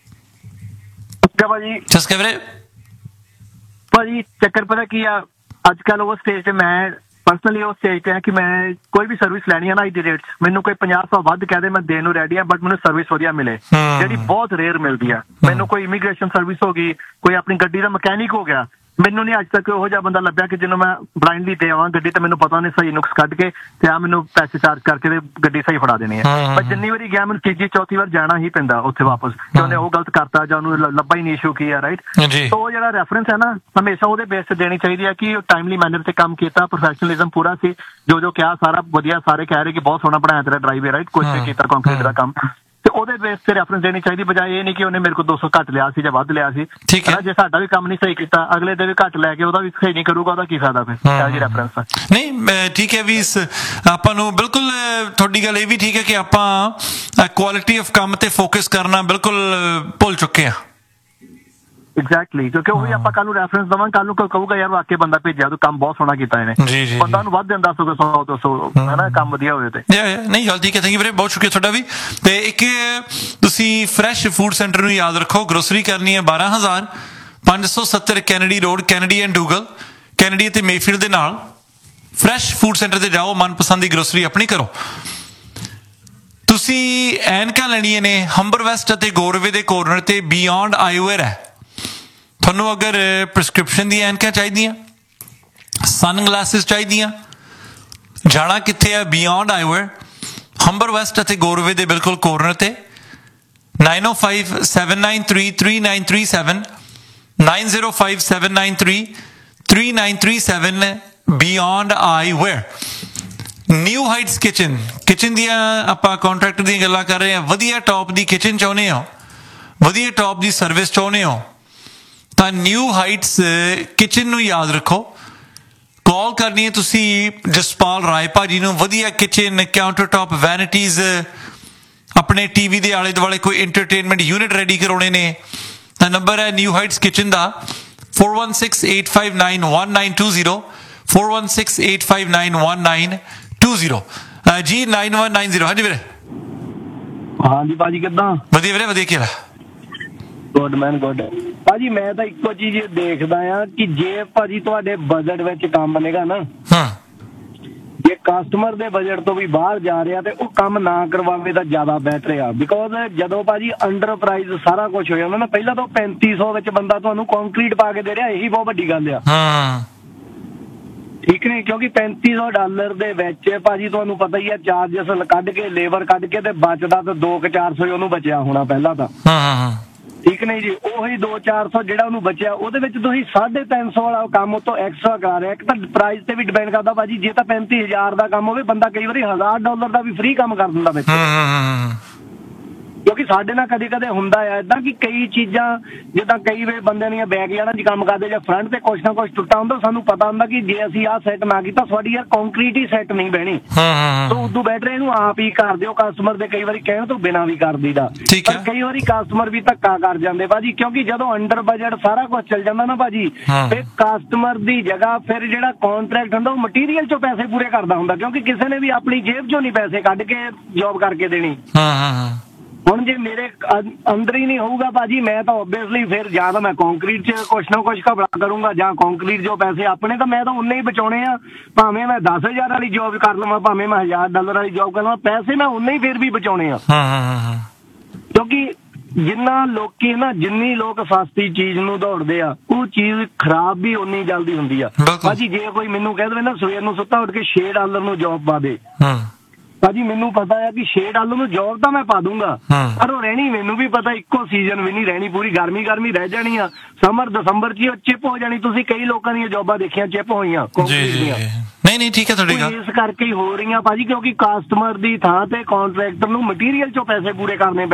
[SPEAKER 11] ਭਾਜੀ
[SPEAKER 1] ਜਸਕੇ ਵੀਰੇ।
[SPEAKER 11] ਭਾਜੀ ਚੱਕਰ ਪਤਾ ਕੀ ਆ, ਅੱਜ ਕੱਲ ਉਹ ਸਟੇਜ ਤੇ ਮੈਂ ਪਰਸਨਲੀ ਉਹ ਸਟੇਜ ਤੇ ਆ ਕਿ ਮੈਂ ਕੋਈ ਵੀ ਸਰਵਿਸ ਲੈਣੀ ਆ ਨਾ ਅੱਜ ਦੀ ਡੇਟ 'ਚ ਮੈਨੂੰ ਕੋਈ ਪੰਜਾਹ ਸੌ ਵੱਧ ਕਹਿ ਦੇ ਮੈਂ ਦੇਣ ਨੂੰ ਰੈਡੀ ਆ, ਬਟ ਮੈਨੂੰ ਸਰਵਿਸ ਵਧੀਆ ਮਿਲੇ ਜਿਹੜੀ ਬਹੁਤ ਰੇਅਰ ਮਿਲਦੀ ਆ। ਮੈਨੂੰ ਕੋਈ ਇਮੀਗ੍ਰੇਸ਼ਨ ਸਰਵਿਸ ਹੋ ਗਈ, ਕੋਈ ਆਪਣੀ ਗੱਡੀ ਦਾ ਮਕੈਨਿਕ ਹੋ ਗਿਆ, ਮੈਨੂੰ ਨਹੀਂ ਅੱਜ ਤੱਕ ਉਹੋ ਜਿਹਾ ਬੰਦਾ ਲੱਭਿਆ ਕਿ ਜਿਹਨੂੰ ਮੈਂ ਬਲਾਈਂਡਲੀ ਦੇ ਆਵਾਂ ਗੱਡੀ ਤੇ ਮੈਨੂੰ ਪਤਾ ਉਹਨੇ ਸਹੀ ਨੁਕਸ ਕੱਢ ਕੇ ਤੇ ਆ ਮੈਨੂੰ ਪੈਸੇ ਚਾਰਜ ਕਰਕੇ ਤੇ ਗੱਡੀ ਸਹੀ ਫੜਾ ਦੇਣੀ ਹੈ। ਪਰ ਜਿੰਨੀ ਵਾਰੀ ਗਿਆ ਮੈਨੂੰ ਤੀਜੀ ਚੌਥੀ ਵਾਰ ਜਾਣਾ ਹੀ ਪੈਂਦਾ ਉੱਥੇ ਵਾਪਸ ਕਿ ਉਹਨੇ ਉਹ ਗਲਤ ਕਰਤਾ ਜਾਂ ਉਹਨੂੰ ਲੱਭਾ ਹੀ ਨਹੀਂ ਇਸ਼ੂ ਕੀ ਆ, ਰਾਈਟ। ਸੋ ਉਹ ਜਿਹੜਾ ਰੈਫਰੈਂਸ ਹੈ ਨਾ ਹਮੇਸ਼ਾ ਉਹਦੇ ਬੇਸ ਤੇ ਦੇਣੀ ਚਾਹੀਦੀ ਹੈ ਕਿ ਟਾਈਮਲੀ ਮੈਨਰ ਤੇ ਕੰਮ ਕੀਤਾ, ਪ੍ਰੋਫੈਸ਼ਨਲਿਜ਼ਮ ਪੂਰਾ ਸੀ, ਜੋ ਜੋ ਕਿਹਾ ਸਾਰਾ ਵਧੀਆ, ਸਾਰੇ ਕਹਿ ਰਹੇ ਕਿ ਬਹੁਤ ਸੋਹਣਾ ਬਣਾਇਆ ਤੇਰਾ ਡਰਾਈਵ, ਰਾਈਟ, ਕੁਝ ਵੀ ਕੀਤਾ ਕੰਕਰੀਟ ਦਾ ਕੰਮ, ਤੇ ਉਹਦੇ ਬੇਸ ਤੇ ਰੈਫਰੈਂਸ ਦੇਣੀ ਚਾਹੀਦੀ, ਬਜਾਏ ਇਹ ਨਹੀਂ ਕਿ ਉਹਨੇ ਮੇਰੇ ਕੋਲ ਦੋ ਸੌ ਘੱਟ ਲਿਆ ਸੀ ਜਾਂ ਵੱਧ ਲਿਆ ਸੀ। ਠੀਕ ਹੈ, ਜੇ ਸਾਡਾ ਵੀ ਕੰਮ ਨਹੀਂ ਸਹੀ ਕੀਤਾ ਅਗਲੇ ਦੇ ਵੀ ਘੱਟ ਲੈ ਕੇ ਉਹਦਾ ਵੀ ਸਹੀ ਨਹੀਂ ਕਰੂਗਾ, ਉਹਦਾ ਕੀ ਫਾਇਦਾ ਫਿਰ ਇਹੋ ਜਿਹੀ ਰੈਫਰੈਂਸ।
[SPEAKER 1] ਨਹੀਂ ਠੀਕ ਹੈ ਵੀ ਆਪਾਂ ਨੂੰ ਬਿਲਕੁਲ ਤੁਹਾਡੀ ਗੱਲ ਇਹ ਵੀ ਠੀਕ ਹੈ ਕਿ ਆਪਾਂ ਕੁਆਲਿਟੀ ਆਫ ਕੰਮ ਤੇ ਫੋਕਸ ਕਰਨਾ ਬਿਲਕੁਲ ਭੁੱਲ ਚੁੱਕੇ ਆ।
[SPEAKER 11] ਐਗਜ਼ੈਕਟਲੀ, ਕਿਉਂਕਿ ਉਹੀ ਆਪਾਂ ਕੱਲ ਨੂੰ ਰੈਫਰੈਂਸ ਦਵਾਂ, ਕੱਲ ਨੂੰ ਕਹੂਗਾ ਯਾਰ ਵਾਕਈ ਬੰਦਾ ਭੇਜਿਆ ਤੂੰ ਕੰਮ ਬਹੁਤ ਸੋਹਣਾ ਕੀਤਾ ਇਹਨੇ, ਬੰਦਾ ਨੂੰ ਵੱਧ ਦਿੰਦਾ ਸੌ ਸੌ ਦੋ ਸੌ ਹੈ ਨਾ, ਕੰਮ ਵਧੀਆ ਹੋਵੇ ਤੇ।
[SPEAKER 1] ਨਹੀਂ ਗੱਲ ਠੀਕ ਹੈ, ਥੈਂਕ ਯੂ ਵੀਰੇ, ਬਹੁਤ ਸ਼ੁਕਰੀਆ ਤੁਹਾਡਾ ਵੀ। ਤੇ ਇੱਕ ਤੁਸੀਂ ਫਰੈਸ਼ ਫੂਡ ਸੈਂਟਰ ਨੂੰ ਯਾਦ ਰੱਖੋ, ਗਰੋਸਰੀ ਕਰਨੀ ਹੈ ਬਾਰਾਂ ਹਜ਼ਾਰ ਪੰਜ ਸੌ ਸੱਤਰ Kennedy road, Kennedy and ਡੂਗਲ, Kennedy ਅਤੇ ਮੇਫੀਲਡ ਦੇ ਨਾਲ। ਫਰੈਸ਼ ਫੂਡ ਸੈਂਟਰ ਤੇ ਜਾਓ, ਮਨਪਸੰਦ ਦੀ ਗਰੋਸਰੀ ਆਪਣੀ ਕਰੋ। ਤੁਸੀਂ ਐਨਕਾਂ ਲੈਣੀਆਂ ਨੇ ਹੰਬਰ ਵੈਸਟ ਅਤੇ ਗੋਰਵੇ ਦੇ ਕੋਰਨਰ ਤੇ ਬਿਯੋਂਡ ਆਈਵੇਅਰ ਹੈ। ਤੁਹਾਨੂੰ ਅਗਰ ਪ੍ਰਿਸਕ੍ਰਿਪਸ਼ਨ ਦੀਆਂ ਐਨਕਾਂ ਚਾਹੀਦੀਆਂ, ਸਨ ਗਲਾਸਿਸ ਚਾਹੀਦੀਆਂ, ਜਾਣਾ ਕਿੱਥੇ ਹੈ? ਬਿਯੋਂਡ ਆਈਵੇਅਰ, ਹੰਬਰ ਵੈਸਟ ਅਤੇ ਗੋਰਵੇ ਦੇ ਬਿਲਕੁਲ ਕੋਰਨਰ ਤੇ। nine oh five seven nine three three nine three seven nine zero five seven nine three three nine three seven beyond ਆਈਵੇਅਰ। New heights kitchen, kitchen ਦੀਆਂ ਆਪਾਂ ਕੰਟਰੈਕਟ ਦੀਆਂ ਗੱਲਾਂ ਕਰ ਰਹੇ ਹਾਂ। ਵਧੀਆ ਟੌਪ ਦੀ ਕਿਚਨ ਚਾਹੁੰਦੇ ਹੋ, ਵਧੀਆ ਟੌਪ ਦੀ ਸਰਵਿਸ ਚਾਹੁੰਦੇ ਹੋ ਤਾਂ ਨਿਊ ਹਾਈਟਸ ਕਿਚਨ ਨੂੰ ਯਾਦ ਰੱਖੋ। ਕਾਲ ਕਰਨੀ ਹੈ ਤੁਸੀਂ ਜਸਪਾਲ ਰਾਏ ਭਾਜੀ ਨੂੰ। ਵਧੀਆ ਕਿਚਨ, ਕਾਊਂਟਰ ਟੌਪ, ਵੈਨਿਟੀਜ਼, ਆਪਣੇ ਟੀਵੀ ਦੇ ਆਲੇ ਦੁਆਲੇ ਕੋਈ ਇੰਟਰਟੇਨਮੈਂਟ ਯੂਨਿਟ ਰੈਡੀ ਕਰਾਉਣੇ ਨੇ ਤਾਂ ਨੰਬਰ ਹੈ ਨਿਊ ਹਾਈਟਸ ਕਿਚਨ ਦਾ four one six eight five nine one nine two zero four one six eight five nine one nine two zero ਜੀ nine one nine zero। ਹਾਂਜੀ ਵੀਰੇ।
[SPEAKER 9] ਹਾਂਜੀ ਭਾਜੀ ਕਿੱਦਾਂ?
[SPEAKER 1] ਵਧੀਆ ਵੀਰੇ, ਵਧੀਆ। ਕੀ ਹਾਲ?
[SPEAKER 9] Good man good. ਭਾਜੀ ਮੈਂ ਤਾਂ ਇੱਕੋ ਚੀਜ਼ ਦੇਖਦਾ ਆ ਕਿ ਜੇ ਭਾਜੀ ਤੁਹਾਡੇ ਬਜਟ ਵਿੱਚ ਕੰਮ ਬਣੇਗਾ ਨਾ, ਜੇ ਕਸਟਮਰ ਦੇ ਬਜਟ ਤੋਂ ਵੀ ਬਾਹਰ ਜਾ ਰਿਹਾ ਤੇ ਉਹ ਕੰਮ ਨਾ ਕਰਵਾਵੇ ਤਾਂ ਜ਼ਿਆਦਾ ਬੈਟਰ ਆ। ਬਿਕੋਜ਼ ਜਦੋਂ ਭਾਜੀ ਅੰਡਰ ਪ੍ਰਾਈਜ਼ ਸਾਰਾ ਕੁਝ ਹੋ ਜਾਂਦਾ ਨਾ, ਪਹਿਲਾਂ ਤਾਂ ਪੈਂਤੀ ਸੌ ਵਿੱਚ ਬੰਦਾ ਤੁਹਾਨੂੰ ਕੰਕਰੀਟ ਪਾ ਕੇ ਦੇ ਰਿਹਾ, ਇਹੀ ਬਹੁਤ ਵੱਡੀ ਗੱਲ ਆ। ਠੀਕ ਨਹੀਂ, ਕਿਉਂਕਿ ਪੈਂਤੀ ਸੌ ਡਾਲਰ ਦੇ ਵਿੱਚ ਭਾਜੀ ਤੁਹਾਨੂੰ ਪਤਾ ਹੀ ਆ ਚਾਰਜਸ ਕੱਢ ਕੇ, ਲੇਬਰ ਕੱਢ ਕੇ ਤੇ ਬਚਦਾ ਤਾਂ ਦੋ ਕੁ ਚਾਰ ਸੌ ਉਹਨੂੰ ਬਚਿਆ ਹੋਣਾ ਪਹਿਲਾਂ ਤਾਂ। ਠੀਕ ਨਹੀਂ ਜੀ, ਉਹੀ ਦੋ ਚਾਰ ਸੌ ਜਿਹੜਾ ਉਹਨੂੰ ਬਚਿਆ ਉਹਦੇ ਵਿੱਚ ਤੁਸੀਂ ਸਾਢੇ ਤਿੰਨ ਸੌ ਵਾਲਾ ਕੰਮ ਉਤੋਂ ਐਕਸਟਰਾ ਕਰਾ ਰਿਹਾ। ਇੱਕ ਤਾਂ ਪ੍ਰਾਈਸ ਤੇ ਵੀ ਡਿਪੈਂਡ ਕਰਦਾ ਭਾਜੀ, ਜੇ ਤਾਂ ਪੈਂਤੀ ਹਜ਼ਾਰ ਦਾ ਕੰਮ ਹੋਵੇ ਬੰਦਾ ਕਈ ਵਾਰੀ ਹਜ਼ਾਰ ਡਾਲਰ ਦਾ ਵੀ ਫ੍ਰੀ ਕੰਮ ਕਰ ਦਿੰਦਾ ਵਿੱਚ। ਕਿਉਂਕਿ ਸਾਡੇ ਨਾਲ ਕਦੇ ਕਦੇ ਹੁੰਦਾ ਆ ਏਦਾਂ ਕਿ ਕਈ ਚੀਜ਼ਾਂ ਜਿੱਦਾਂ ਕਈ ਵੇ ਬੰਦਿਆਂ ਦੀਆਂ ਬੈਕ ਜਾਣਾ ਜੀ ਕੰਮ ਕਰਦੇ ਜਾਂ ਫਰੰਟ ਤੇ ਕੁਛ ਨਾ ਕੁਛ ਟੁੱਟਾ ਹੁੰਦਾ, ਸਾਨੂੰ ਪਤਾ ਹੁੰਦਾ ਕਿ ਜੇ ਅਸੀਂ ਆਹ ਸੈੱਟ ਨਾ ਕੀਤਾ ਸਾਡੀ ਯਾਰ ਕੰਕਰੀਟ ਹੀ ਸੈੱਟ ਨਹੀਂ ਬਹਿਣੀ, ਤਾਂ ਉਦੋਂ ਬੈਟਰ ਇਹਨੂੰ ਆਪ ਹੀ ਕਰ ਦਿਓ। ਕਸਟਮਰ ਦੇ ਕਈ ਵਾਰੀ ਕਹਿਣ ਤੋਂ ਬਿਨਾਂ ਵੀ ਕਰ ਦਈਦਾ, ਪਰ ਕਈ ਵਾਰੀ ਕਸਟਮਰ ਵੀ ਧੱਕਾ ਕਰ ਜਾਂਦੇ ਭਾਜੀ, ਕਿਉਂਕਿ ਜਦੋਂ ਅੰਡਰ ਬਜਟ ਸਾਰਾ ਕੁਛ ਚੱਲ ਜਾਂਦਾ ਨਾ ਭਾਜੀ, ਤੇ ਕਸਟਮਰ ਦੀ ਜਗ੍ਹਾ ਫਿਰ ਜਿਹੜਾ ਕੰਟਰੈਕਟ ਹੁੰਦਾ ਉਹ ਮਟੀਰੀਅਲ ਚੋਂ ਪੈਸੇ ਪੂਰੇ ਕਰਦਾ ਹੁੰਦਾ, ਕਿਉਂਕਿ ਕਿਸੇ ਨੇ ਵੀ ਆਪਣੀ ਜੇਬ ਚੋਂ ਨਹੀਂ ਪੈਸੇ ਕੱਢ ਕੇ ਜੌਬ ਕਰਕੇ ਦੇਣੀ। ਹੁਣ ਜੇ ਮੇਰੇ ਅੰਦਰ ਹੀ ਨਹੀਂ ਹੋਊਗਾ ਭਾਜੀ, ਮੈਂ ਤਾਂ ਓਬਵੀਅਸਲੀ ਫਿਰ ਜਾਂ ਤਾਂ ਮੈਂ ਕੰਕਰੀਟ 'ਚ ਕੁਛ ਨਾ ਕੁਛ ਘਬਰਾ ਕਰੂੰਗਾ, ਜਾਂ ਕੰਕਰੀਟ ਜੋ ਪੈਸੇ ਆਪਣੇ ਤਾਂ ਮੈਂ ਤਾਂ ਉਨੇ ਹੀ ਬਚਾਉਣੇ ਆ, ਭਾਵੇਂ ਮੈਂ ਦਸ ਹਜ਼ਾਰ ਵਾਲੀ ਜੌਬ ਕਰ ਲਵਾਂ, ਭਾਵੇਂ ਮੈਂ ਹਜ਼ਾਰ ਡਾਲਰ ਵਾਲੀ ਜੌਬ ਕਰ ਲਵਾਂ, ਪੈਸੇ ਮੈਂ ਉਨੇ ਹੀ ਫਿਰ ਵੀ ਬਚਾਉਣੇ ਆ। ਕਿਉਂਕਿ ਜਿੰਨਾ ਲੋਕੀ ਨਾ ਜਿੰਨੀ ਲੋਕ ਸਸਤੀ ਚੀਜ਼ ਨੂੰ ਦੌੜਦੇ ਆ, ਉਹ ਚੀਜ਼ ਖਰਾਬ ਵੀ ਉਨੀ ਜਲਦੀ ਹੁੰਦੀ ਆ ਭਾਜੀ। ਜੇ ਕੋਈ ਮੈਨੂੰ ਕਹਿ ਦੇਵੇ ਨਾ ਸਵੇਰ ਨੂੰ ਸੁੱਤਾ ਉੱਠ ਕੇ ਛੇ ਡਾਲਰ ਨੂੰ ਜੌਬ ਪਾ ਦੇ, ਭਾਜੀ ਮੈਨੂੰ ਪਤਾ ਹੈ ਕਿ ਛੇ ਡਾਲਰ ਨੂੰ ਜੌਬ ਤਾਂ ਮੈਂ ਪਾ ਦੂੰਗਾ, ਪਰ ਉਹ ਰਹਿਣੀ ਮੈਨੂੰ ਵੀ ਪਤਾ ਇੱਕੋ ਸੀਜ਼ਨ ਵੀ ਨਹੀਂ ਰਹਿਣੀ, ਪੂਰੀ ਗਰਮੀ ਗਰਮੀ ਰਹਿ ਜਾਣੀ ਆ। ਸਮਰ ਦਸੰਬਰ 'ਚ ਹੀ ਚਿਪ ਹੋ ਜਾਣੀ। ਤੁਸੀਂ ਕਈ ਲੋਕਾਂ ਦੀਆਂ ਜੌਬਾਂ ਦੇਖੀਆਂ ਚਿਪ ਹੋਈਆਂ ਕੰਕਰੀਟ ਦੀਆਂ।
[SPEAKER 1] ਨਹੀਂ ਨਹੀਂ ਠੀਕ ਹੈ ਤੁਹਾਡੀ ਗੱਲ।
[SPEAKER 9] ਇਸ ਕਰਕੇ ਹੀ ਹੋ ਰਹੀਆਂ ਭਾਜੀ, ਕਿਉਂਕਿ ਕਸਟਮਰ ਦੀ ਥਾਂ ਤੇ ਕੰਟਰੈਕਟਰ ਨੂੰ ਮਟੀਰੀਅਲ 'ਚੋਂ ਪੈਸੇ ਪੂਰੇ ਕਰਨੇ